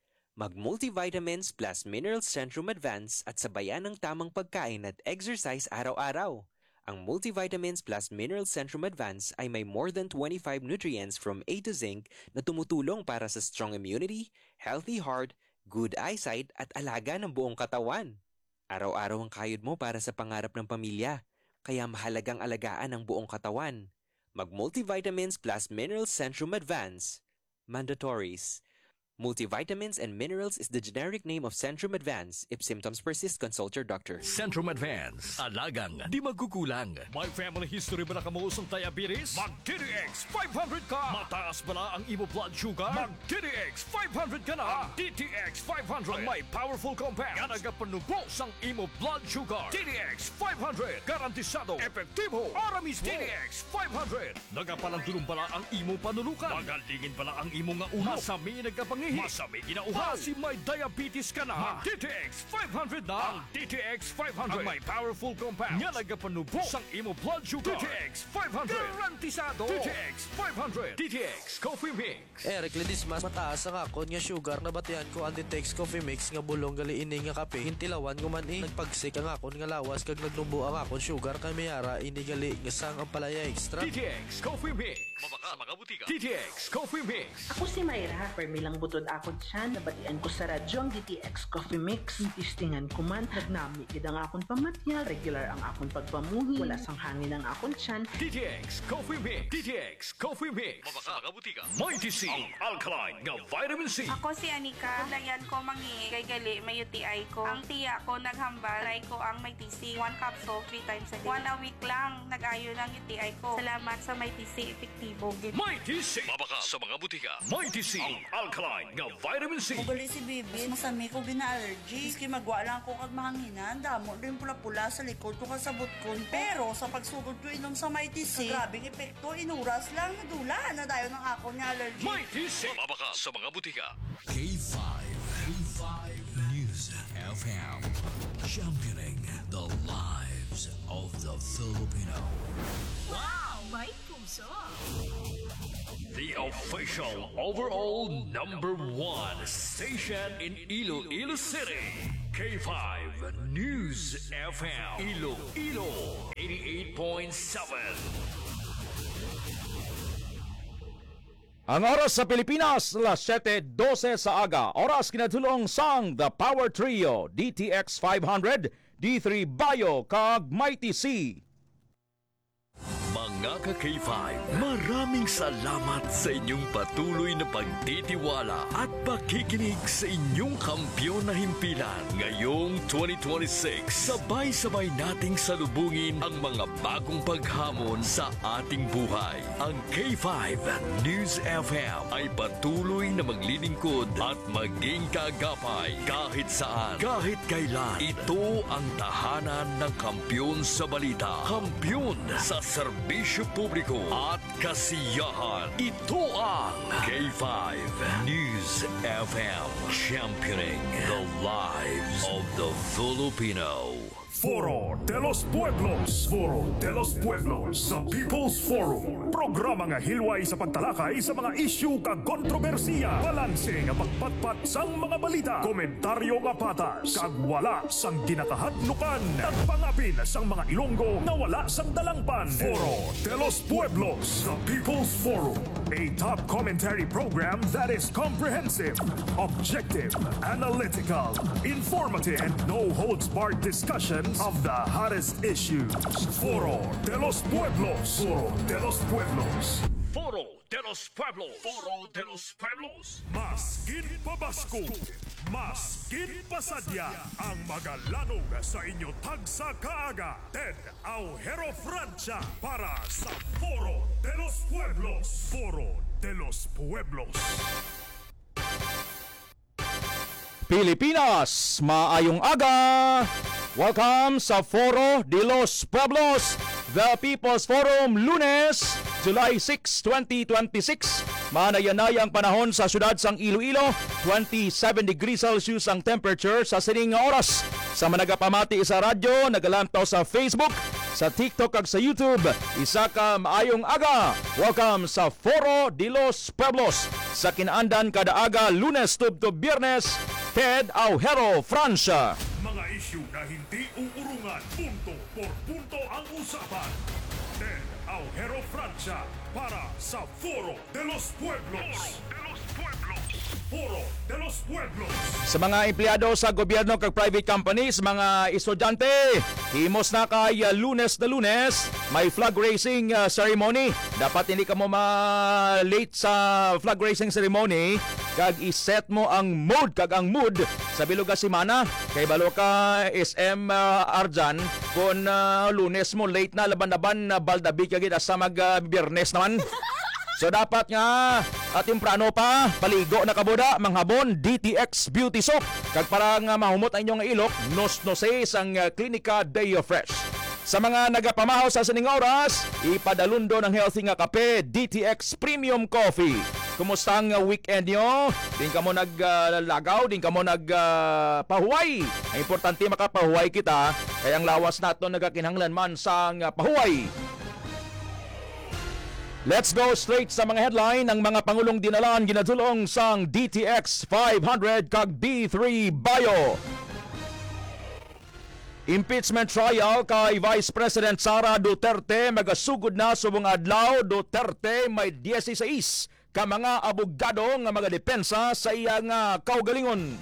Mag-multivitamins plus Minerals Centrum Advance at sabayan ng tamang pagkain at exercise araw-araw. Ang Multivitamins plus Minerals Centrum Advance ay may more than twenty-five nutrients from A to zinc na tumutulong para sa strong immunity, healthy heart, good eyesight at alaga ng buong katawan. Araw-araw ang kayod mo para sa pangarap ng pamilya, kaya mahalagang alagaan ang buong katawan. Mag-Multivitamins plus Minerals Centrum Advance. Mandatories. Multivitamins and minerals is the generic name of Centrum Advance. If symptoms persist, consult your doctor. Centrum Advance. Alagang di magkukulang. May family history ba na kamuusong diabetes? Mag-D T X five hundred ka! Mataas ba na ang imo blood sugar? Mag-D T X five hundred ka na! Ang D T X five hundred ang may powerful compounds nga nagapanubos ang imo blood sugar. D T X five hundred. Garantisado, epektibo, aramis D T X five hundred. Nagapalandulong bala ang imo panulukan. Magalingin bala ang imo nga ulo. Masami nagkapang Masami ginauha si may diabetes ka na. Mag-D T X five hundred na. Ang D T X five hundred ang may powerful compounds nga nagapanubo sang imo blood sugar. D T X five hundred garantisado. D T X five hundred. D T X Coffee Mix. Eric Ledismas, mataas ang akon nga sugar na batian ko ang D T X Coffee Mix nga bulong gali ini nga kape. Hintilawan ko man eh. Nagpagsik ang akon nga lawas kag nagnubo ang akon sugar kay mayara ini gali nga sang ang palaya extra. D T X Coffee Mix. Mabaka sa mga butika. D T X Coffee Mix. Ako si Mayra, permilang butod akon siya, nabatian ko sa radyo ang D T X Coffee Mix. Tistingan ko man, nagnami gid ang akon pamatya, regular ang akon pagpamuhi, wala sang hangin ang akon tiyan. D T X Coffee Mix. D T X Coffee Mix. Mabaka sa mga butika. Mighty C. Ang alkaline nga vitamin C. Ako si Anika, dayan ko mangi kay gali may U T I ko. Ang tiya ko naghambal, try ko ang Mighty C. One capsule, three times a day. One a week lang, nag-ayo ng U T I ko. Salamat sa Mighty C, epektibo gid. Mighty C. Mabaka sa mga butika. Mighty C. Ang alkaline certified nga vitamin C. Ugali si Bibi, masami ko gina-allergy. Iski magwa lang ko kag mahanginan, damo rin pula-pula sa likod ko kasabot ko. Pero sa pagsugod ko inom sa Mighty C, grabing epekto, inuras lang, nadula na dayo ng ako niya allergy. Mighty C. Mabaka sa mga butika. K five. K five News F M. Championing the lives of the Filipino. Wow! May puso! The official overall number one station in Iloilo City. K five News F M. Iloilo eighty-eight point seven. Ang oras sa Pilipinas, alas seven twelve sa aga. Oras kinatulong sang The Power Trio, D T X five hundred, D three Bio, kag Mighty C. Mga ka-K five, maraming salamat sa inyong patuloy na pagtitiwala at pakikinig sa inyong kampyon na himpilan. Ngayong twenty twenty-six, sabay-sabay nating salubungin ang mga bagong paghamon sa ating buhay. Ang K five News F M ay patuloy na maglilingkod at maging kaagapay kahit saan, kahit kailan. Ito ang tahanan ng kampyon sa balita, kampyon sa serbisyo publiko at kasiyahan. Ito ang K five News F M, championing the lives of the Filipino. Foro de los Pueblos. Foro de los Pueblos sa People's Forum. Programa nga hilway sa pagtalakay sa mga isyu kag kontrobersiya. Balanse nga pagpatpat sang mga balita. Komentaryo nga patas. Kag wala sang ginakahadlukan. Nagpangapin sang mga Ilonggo na wala sang dalangpan. Foro de los Pueblos sa People's Forum. A top commentary program that is comprehensive, objective, analytical, informative, and no holds barred discussion of the hottest issues. Foro de los Pueblos. Foro de los Pueblos. Foro de los Pueblos. Foro de los Pueblos. Mas ginpabasko, mas ginpasadya ang magalanog sa inyo tagsa kaaga. Ted Aujero Francia para sa Foro de los Pueblos. Foro de los Pueblos. Pilipinas, maayong aga! Welcome sa Foro de los Pueblos, the People's Forum, Lunes, July sixth, twenty twenty-six. Manayanay ang panahon sa syudad sang Iloilo, twenty-seven degrees Celsius ang temperature sa sining oras. Sa managapamati sa radyo, nagalantaw sa Facebook, sa TikTok ag sa YouTube, isa ka maayong aga. Welcome sa Foro de los Pueblos. Sa kinaandan kada aga, Lunes tubto Biyernes, Ted Aujero Francia. Mga isyu na hindi uurungan, punto por punto ang usapan. Ted Aujero Francia para sa Foro de los Pueblos. Foro de los Pueblos. Sa mga empleyado sa gobyerno kag private companies, mga estudyante, himos na kay uh, Lunes na Lunes, may flag raising uh, ceremony. Dapat hindi ka mo ma-late sa flag raising ceremony kag iset mo ang mood kag ang mood sa bilog nga semana. Kay balo ka S M uh, Arjan kung uh, Lunes mo late na laban-laban uh, baldabi kag asa mag uh, Biyernes naman. So dapat nga at temprano pa paligo na kabuda manghabon D T X Beauty Soap kag para nga mahumot ang inyong ilok nos-noses ang uh, Clinica Day Fresh. Sa mga nagapamahaw sa sining oras, ipadalundo ng healthy nga kape D T X Premium Coffee. Kumusta ang uh, weekend nyo? Din ka mo naglagaw, uh, din ka mo nagpahuway. Uh, ang importante makapahuway kita kaya ang lawas nato nagakinahanglan man sa uh, pahuway. Let's go straight sa mga headline ng mga pangulong dinalan ginadulong sang D T X five hundred kag D three Bio. Impeachment trial kay Vice President Sara Duterte magasugod na subong adlaw. Duterte may sixteen ka mga abogado nga mga depensa sa iyang uh, kaugalingon.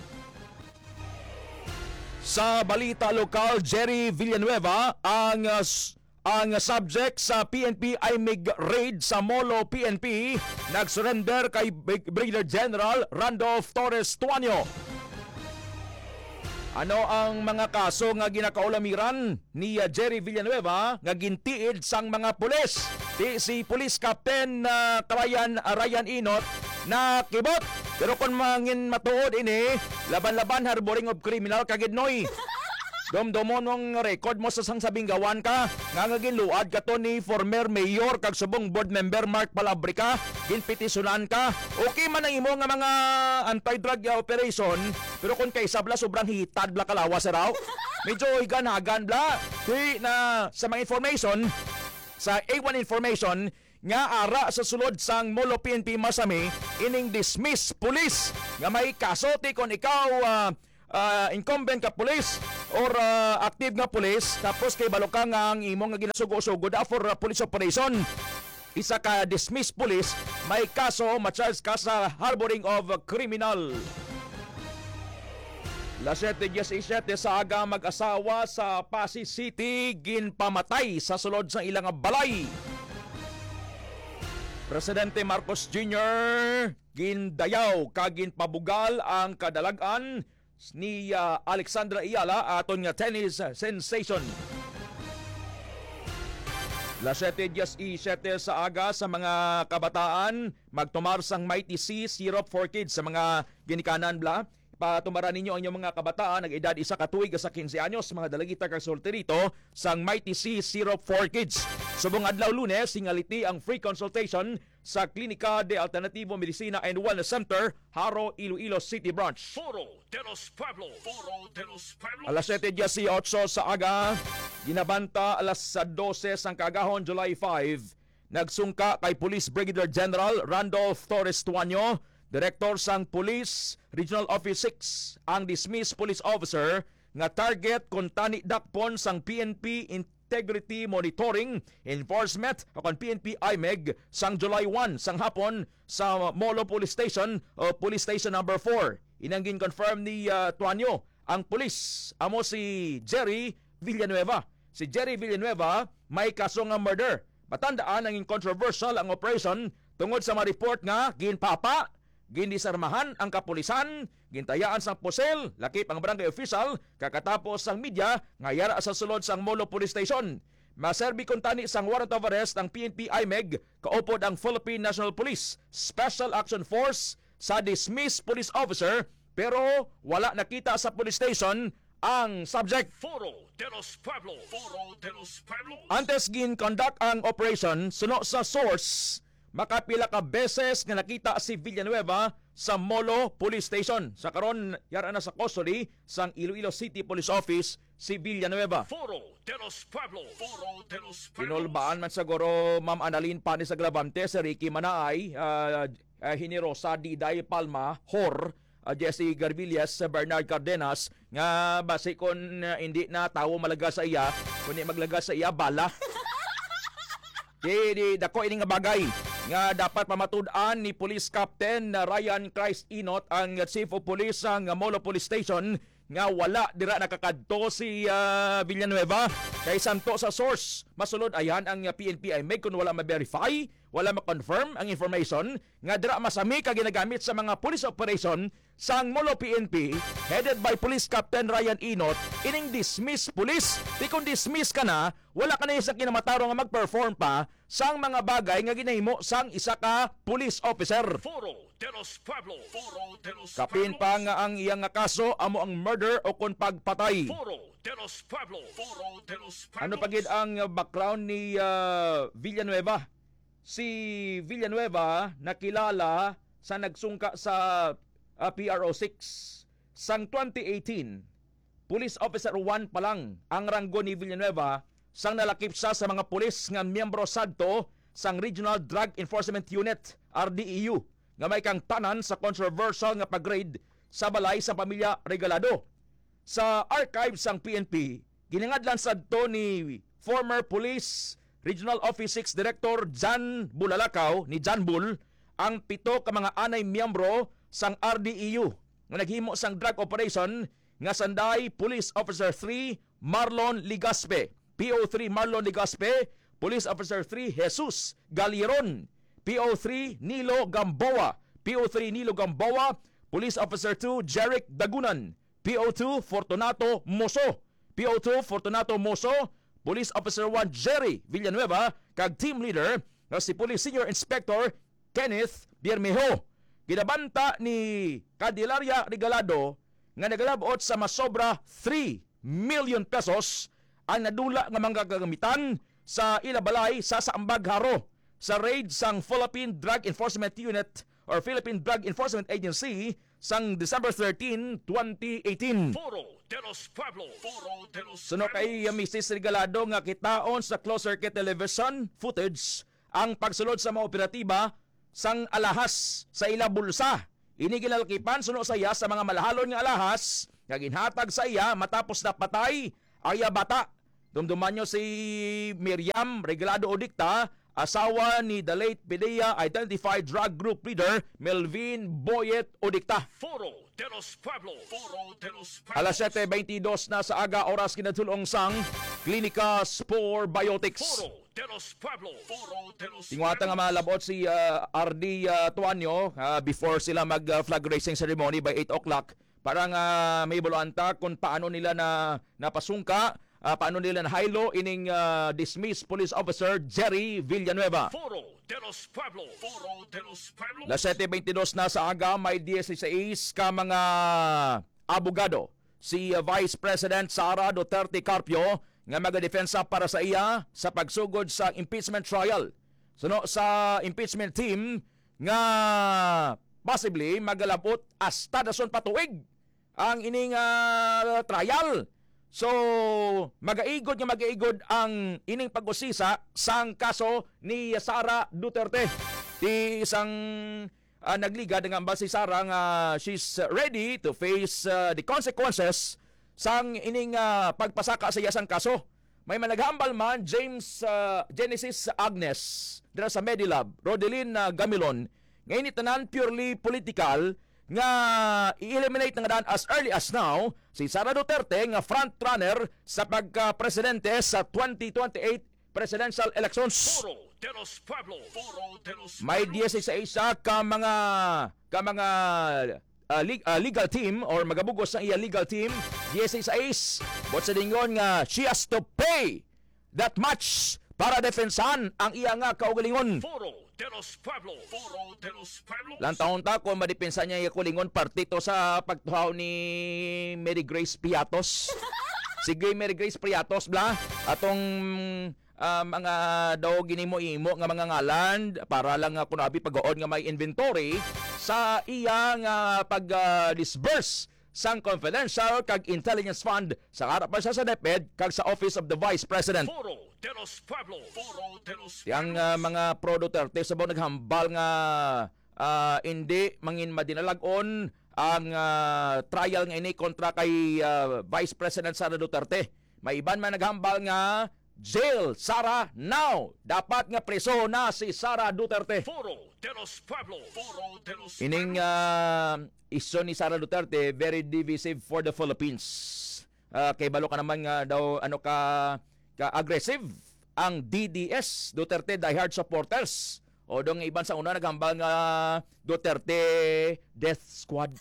Sa balita lokal, Jerry Villanueva ang uh, Ang subject sa P N P I M I G raid sa Molo P N P nagsurrender kay Brigadier General Randolph Torres Tuanyo. Ano ang mga kaso nga ginakaulamiran ni Jerry Villanueva nga gintiid sang mga pulis? Di si Police Captain uh, Ryan, uh, Ryan Inot na kibot Pero kung mangin matuod ini, laban-laban harboring of criminal kagidnoy. Domdomon ng record mo sa sangsabing gawan ka, nga nga ginluad ka to ni former mayor kag subong board member Mark Palabrica, ginpetisunan ka. Okay man ang imo nga mga anti-drug operation, pero kung kay sabla sobrang hitad bla kalawa sa raw. Medyo iganagan bla. Di na sa mga information, sa A one information, nga ara sa sulod sang Molo P N P Masami, ining dismiss police nga may kaso ti kon ikaw uh, uh, incumbent ka police or uh, active nga police, tapos kay balo ka nga ang imo nga ginasugo-sugo da for uh, police operation. Isa ka dismiss police, may kaso, ma-charge ka sa harboring of a criminal. Lasete siyete sa aga mag-asawa sa Pasig City ginpamatay sa sulod sa ilang balay. Presidente Marcos Junior gindayaw kagin pabugal ang kadalagan ni uh, Alexandra Ayala aton nga tennis sensation. Lasete siyete sa aga sa mga kabataan magtumar sang Mighty C Syrup for Kids sa mga ginikanan bla. Patumaran ninyo ang inyong mga kabataan nag-edad isa ka tuig sa quince anyos, mga dalagita kag solterito sang Mighty C Syrup for Kids. Subong adlaw Lunes, singaliti ang free consultation sa Klinika de Alternativo Medicina and Wellness Center, Haro, Iloilo City Branch. Foro de los Pueblos. Foro de los Pueblos. Alas siyete eighteen sa aga, ginabanta alas dose sang kagahon July five, nagsungka kay Police Brigadier General Randolph Torres Tuanyo, Director sang Police Regional Office six, ang dismissed police officer nga target kung tani dakpon sang P N P Integrity Monitoring Enforcement o kon P N P I M E G sang July one sang hapon sa Molo Police Station o Police Station number four. Inanggin confirm ni uh, Tuanyo ang police amo si Jerry Villanueva. Si Jerry Villanueva may kaso nga murder. Matandaan ang controversial ang operation tungod sa ma-report nga ginpapa, gindisarmahan ang kapulisan, gintayaan sang pusel, lakip ang barangay official, kakatapos sang media, ngayara sa sulod sang Molo Police Station. Maserbi kuntani sang warrant of arrest ang P N P I M E G, kaupod ang Philippine National Police Special Action Force sa dismissed police officer, pero wala nakita sa police station ang subject. Foro de los Pueblos. Foro de los Pueblos. Antes gin-conduct ang operation, suno sa source, makapila ka beses nga nakita si Villanueva sa Molo Police Station. Sa karon yara na sa custody sang Iloilo City Police Office si Villanueva. Foro de los Pueblos. Foro de los Pueblos. Pinulbaan man siguro Ma'am Annalyn Pani sa Glavante, si Ricky Manaay, uh, uh, Hinerosa, Diday Palma, Hor, uh, Jesse Garvillas, Bernard Cardenas, nga basi kon uh, hindi na tawo malaga sa iya, kundi maglaga sa iya bala. Di, di dako ini nga bagay nga dapat pamatud-an ni Police Captain Ryan Christ Inot, ang Chief of Police ng Molo Police Station, nga wala dira nakakadto si uh, Villanueva kay santo sa source. Masulod ayan ang uh, P N P I M E G kung wala ma-verify, wala ma-confirm ang information nga dira masami ka ginagamit sa mga police operation sang Molo P N P headed by Police Captain Ryan Inot, ining dismiss police. Di kung dismiss ka na, wala ka na isang kinamataro nga mag-perform pa sang mga bagay nga ginahimo sang isa ka police officer. Foro de los Pueblos. Foro de los Kapin pa nga ang iyang nga kaso amo ang murder o kon pagpatay. Foro de los Pueblos. Foro de los Pueblos. Ano pagid ang background ni uh, Villanueva? Si Villanueva nakilala sa nagsungka sa uh, P R O six sang twenty eighteen. Police Officer one pa lang ang ranggo ni Villanueva sang nalakip siya sa mga pulis nga miyembro sadto sang Regional Drug Enforcement Unit R D E U nga may kang tanan sa controversial nga pag-raid sa balay sa pamilya Regalado. Sa archives sang P N P, ginangadlan sadto ni former Police Regional Office six Director Jan Bulalakaw ni Jan Bull ang pito ka mga anay miyembro sang R D E U nga naghimo sang drug operation nga sanday Police Officer three Marlon Ligaspe, P O three Marlon Ligaspe, Police Officer three Jesus Galiron, P O three Nilo Gamboa, P O three Nilo Gamboa, Police Officer two Jeric Dagunan, P O two Fortunato Moso, P O two Fortunato Moso, Police Officer one Jerry Villanueva, kag team leader na si Police Senior Inspector Kenneth Biermejo. Ginabanta ni Candelaria Regalado nga nagalabot sa masobra three million pesos ang nadula nga mga gagamitan sa ilabalay sa Saambag Haro sa raid sang Philippine Drug Enforcement Unit or Philippine Drug Enforcement Agency sang December thirteenth, twenty eighteen. Foro de los Pueblos. Foro de los Suno kay Missus Regalado nga kitaon sa closed circuit television footage ang pagsulod sa mga operatiba sang alahas sa ila bulsa. Ini ginalkipan suno sa iya sa mga malahalon nga alahas nga ginhatag sa iya matapos na patay ay bata. Dumduman nyo si Miriam Regalado Odicta, asawa ni the late Pidea Identified Drug Group Leader Melvin Boyet Odicta. Foro de los Pueblos. Foro de los Pueblos. Alas seven twenty-two na sa aga oras kinatulong sang Klinika Spore Biotics. Foro de los Pueblos. Foro de los Tingwata nga malabot si uh, R D uh, Tuanyo uh, before sila mag uh, flag raising ceremony by eight o'clock para nga may buluanta kung paano nila na napasungka, uh, paano nila na hilo ining uh, dismissed police officer Jerry Villanueva. Foro de los Pueblos. Foro de los Pueblos. Las seven twenty-two na sa aga may sixteen ka mga abogado. Si uh, Vice President Sara Duterte Carpio nga magadefensa para sa iya sa pagsugod sa impeachment trial. Suno sa impeachment team nga possibly magalabot hasta dason patuig ang ining uh, trial. So magaigod nga magaigod ang ining pag-usisa sang kaso ni Sara Duterte. Ti isang uh, nagligad nga ba si Sara nga she's ready to face uh, the consequences sang ining uh, pagpasaka sa iyasang kaso. May managhambal man James uh, Genesis Agnes dira sa Medilab, Rodelin uh, Gamilon, ngayon itanan purely political nga i-eliminate na nga daan as early as now si Sara Duterte nga front runner sa pagka-presidente sa twenty twenty-eight presidential elections. Foro de los Pueblos. Foro de los May sixteen ka mga ka mga Uh, leg- uh, legal team or magabugos sa iya legal team sixteen but sa dingon nga she has to pay that much para defensan ang iya nga kaugalingon. Foro de los Pueblos. Foro de los Pueblos. Lantaon ta kung madepensa niya iya kulingon partito sa pagtuhaw ni Mary Grace Piatos. Sige Mary Grace Piatos bla atong uh, mga daw ginimo-imo nga mga ngalan para lang uh, kunabi pag-oon nga may inventory sa iyang uh, pag-disburse uh, sang confidential kag intelligence fund sa harap pa siya sa DepEd kag sa Office of the Vice President. Foro de los Pueblos. Foro de los Yang uh, mga pro Duterte sabaw naghambal nga uh, hindi mangin madinalagon ang uh, trial nga ini kontra kay uh, Vice President Sara Duterte. May iban man naghambal nga jail Sara now. Dapat nga preso na si Sara Duterte. Foro de los Pueblos. Foro de los Ining uh, isyo ni Sara Duterte very divisive for the Philippines. Uh, kay balo ka naman nga daw ano ka ka aggressive ang D D S Duterte diehard supporters. O dong iban sa una naghambal nga Duterte Death Squad.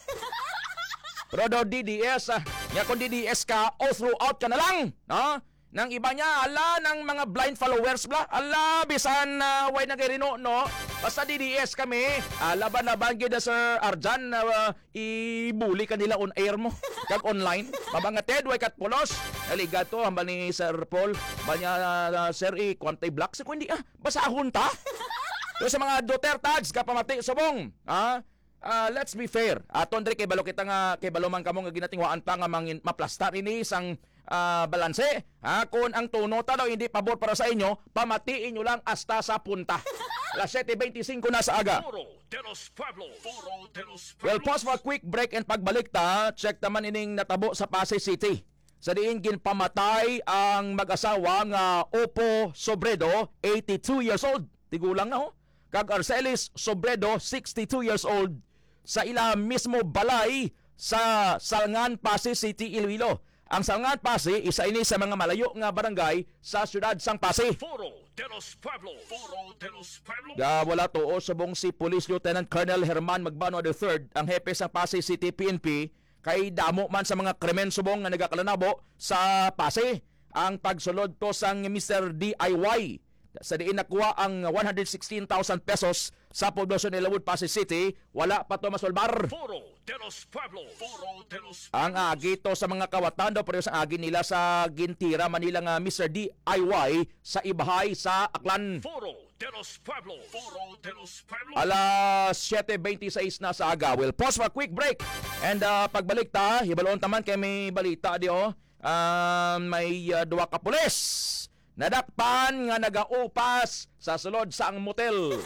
Pero daw D D S, ah, nga kung D D S ka, all throughout ka na lang. No? Nang iba niya, ala, ng mga blind followers bla, ala, bisan uh, way nagirino, no? Basta D D S kami, ala ba na banggi na Sir Arjan na uh, ibuli ka nila on air mo, kag online. Mabangated, way kat pulos. Naliga to, hamba ni Sir Paul, ba niya, uh, Sir, i, kwantay black, sa kundi, ah, basahon ta? So, sa mga Dutertags, kapamati, subong, ah, Uh, let's be fair. Aton dre kay balo kita nga kay balo man kamo nga ginatingwaan pa nga mangin maplastar ini isang uh, balanse. Ha, kung ang tuno ta daw hindi pabor para sa inyo, pamatiin nyo lang hasta sa punta. Las seven twenty-five na sa aga. Foro de los Pueblos. Foro de los Pueblos. Well, pause for a quick break and pagbalik ta, check naman ining natabo sa Pasay City. Sa diin ginpamatay ang mag-asawa nga Opo Sobredo, eighty-two years old. Tigulang na ho. Kag Arcelis Sobredo, sixty-two years old. Sa ila mismo balay sa Salngan, Pasay City, Iloilo. Ang Salngan, Pasay, isa ini sa mga malayo nga barangay sa siyudad sang Pasay. Foro de los Pueblos. Foro de los Pueblos. Da wala to o subong si Police Lieutenant Colonel Herman Magbano the third, ang hepe sa Pasay City P N P, kay damo man sa mga krimen subong nga nagakalanabo sa Pasay. Ang pagsulod to sang Mister D I Y sa diin nakuha ang one hundred sixteen thousand pesos sa poblasyon ni Lawood, Pasig City, wala pa to masolbar. Foro de los Pueblos. Foro de los Ang agi to sa mga kawatan daw pero sa agi nila sa Gintira, Manila nga Mister D I Y sa Ibahay sa Aklan. Foro de los Pueblos. Foro de los Pueblos. Alas seven twenty-six na sa aga. We'll pause for a quick break. And uh, pagbalik ta, hibaloon taman kay may balita di oh. Uh, may uh, duwa ka pulis nadakpan nga nagaupas sa sulod sa ang motel.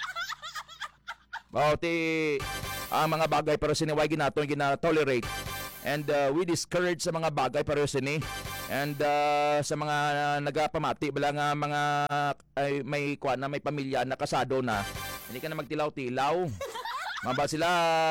Bauti ang mga bagay pero siniway ginato gina-tolerate. And uh, we discourage sa mga bagay pero sini. And uh, sa mga uh, nagapamati bala nga mga ay, may kuan na may pamilya na kasado na. Hindi ka na magtilaw-tilaw. Maba sila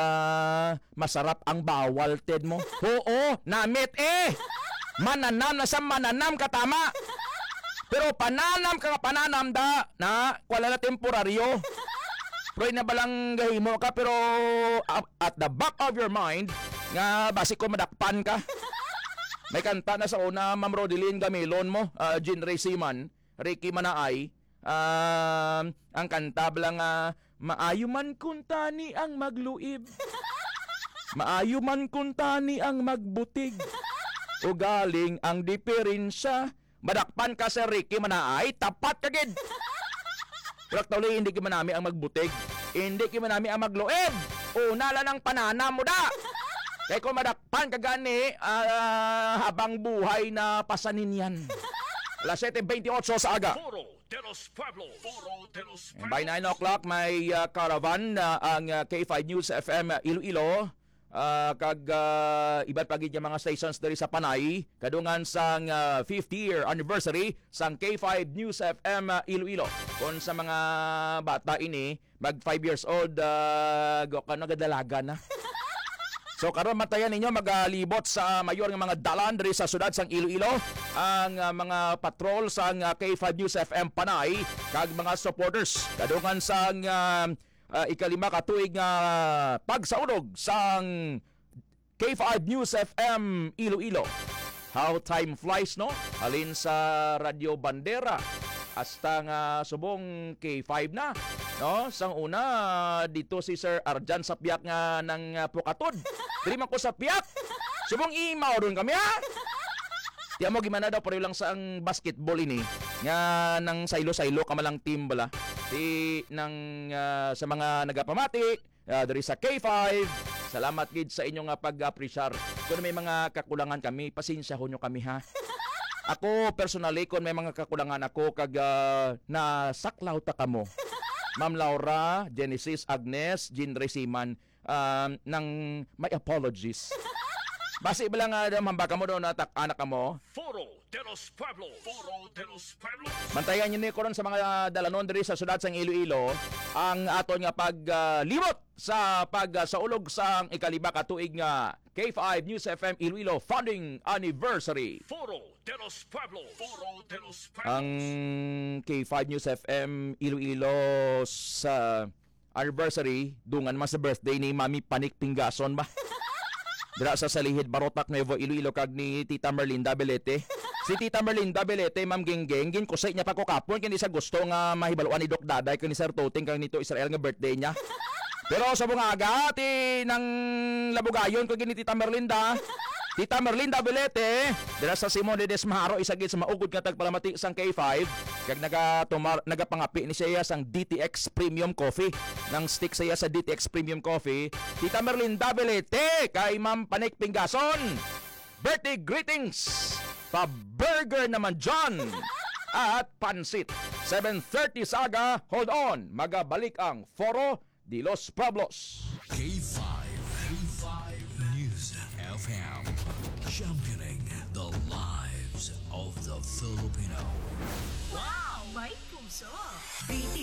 masarap ang bawal ted mo. Oo, namit eh. Mananam na sa mananam katama. Pero pananam ka pananam da na wala na temporaryo. Pero na balang gahimo ka pero at the back of your mind nga basi ko madakpan ka. May kanta na sa una, Ma'am Rodeline Gamilon mo, uh, Jean Ray Seaman, Ricky Manaay. Uh, ang kanta balang uh, maayo man kuntani ang magluib. Maayo man kuntani ang magbutig. O galing ang diferensya. Madakpan ka sa Ricky Manaay, tapat ka gid. Pero tuloy hindi ki manami ang magbutig. Hindi ki manami ang magluib. Una lang ang panana mo da. Kaya kung madakpan ka gani, uh, habang buhay na pasanin yan. Alas seven twenty-eight sa aga. Foro de los Pueblos. Foro de los Pueblos. By nine o'clock may uh, caravan uh, ang uh, K five News F M uh, Iloilo. Uh, kag uh, iba't pagid yung mga stations diri sa Panay kadungan sang uh, fifty year anniversary sang K five News F M uh, Iloilo. Kung sa mga bata ini mag five years old uh, go ka nagadalaga na. So karon matayan ninyo magalibot sa mayor nga mga dalan diri sa sudad sang Iloilo ang uh, mga patrol sang uh, K five News F M Panay kag mga supporters kadungan sang uh, uh, ikalima ka tuig nga uh, pagsaulog sang K five News F M Iloilo. How time flies no? Halin sa Radio Bandera hasta nga subong K five na. No, sang una dito si Sir Arjan sa piyak nga ng uh, Pukatod. Diri man ko sa piyak. Subong imaw doon kami ha. Tiyan mo gimana daw pareho lang sa ang basketball ini nga nang saylo-saylo kamalang team bala. Di nang uh, sa mga nagapamati uh, diri sa K five. Salamat gid sa inyong uh, pag-appreciate. Kung may mga kakulangan kami, pasensyahon nyo kami ha. Ako personally kung may mga kakulangan ako kag uh, nasaklaw ta kamo. Ma'am Laura, Genesis, Agnes, Jean Resiman, um, ng may apologies. Basi ba lang nga uh, mambaka mo doon na anak mo? Foro de los Pueblos. Foro de los Pueblos. Mantayan nyo ni ko ron sa mga dalanon diri sa sudad sang Iloilo ang aton nga paglimot uh, sa pagsaulog uh, sa ikalima ka tuig nga K five News F M Iloilo founding anniversary. Foro de los Pueblos. Foro de los Pueblos. Ang K five News F M Iloilo sa anniversary dungan man sa birthday ni Mami Panik Pingason ba? Dira sa Salihid Barotac Nuevo Iloilo kag ni Tita Merlinda Belete. Si Tita Merlinda Belete, Ma'am Genggeng, gin kusay niya pa ko kapon kini sa gusto nga mahibaluan ni Doc Daday kani Sir Toting kag nito Israel nga birthday niya. Pero sa bunga aga ti nang labugayon ko gini Tita Merlinda. Tita Merlinda Belete, dira sa Simon de Desmaharo isagid sa maugod nga tagpalamati sang K five kag naga tumar nagapangapi ni siya sang D T X Premium Coffee. Nang stick siya sa D T X Premium Coffee. Tita Merlinda Belete kay Ma'am Panik Pingason. Birthday greetings. Pa-burger naman John at pansit. seven thirty saga. Hold on. Magabalik ang Foro de los Pueblos. K five. K five News F M. Championing the lives of the Filipino. Wow! May puso! B T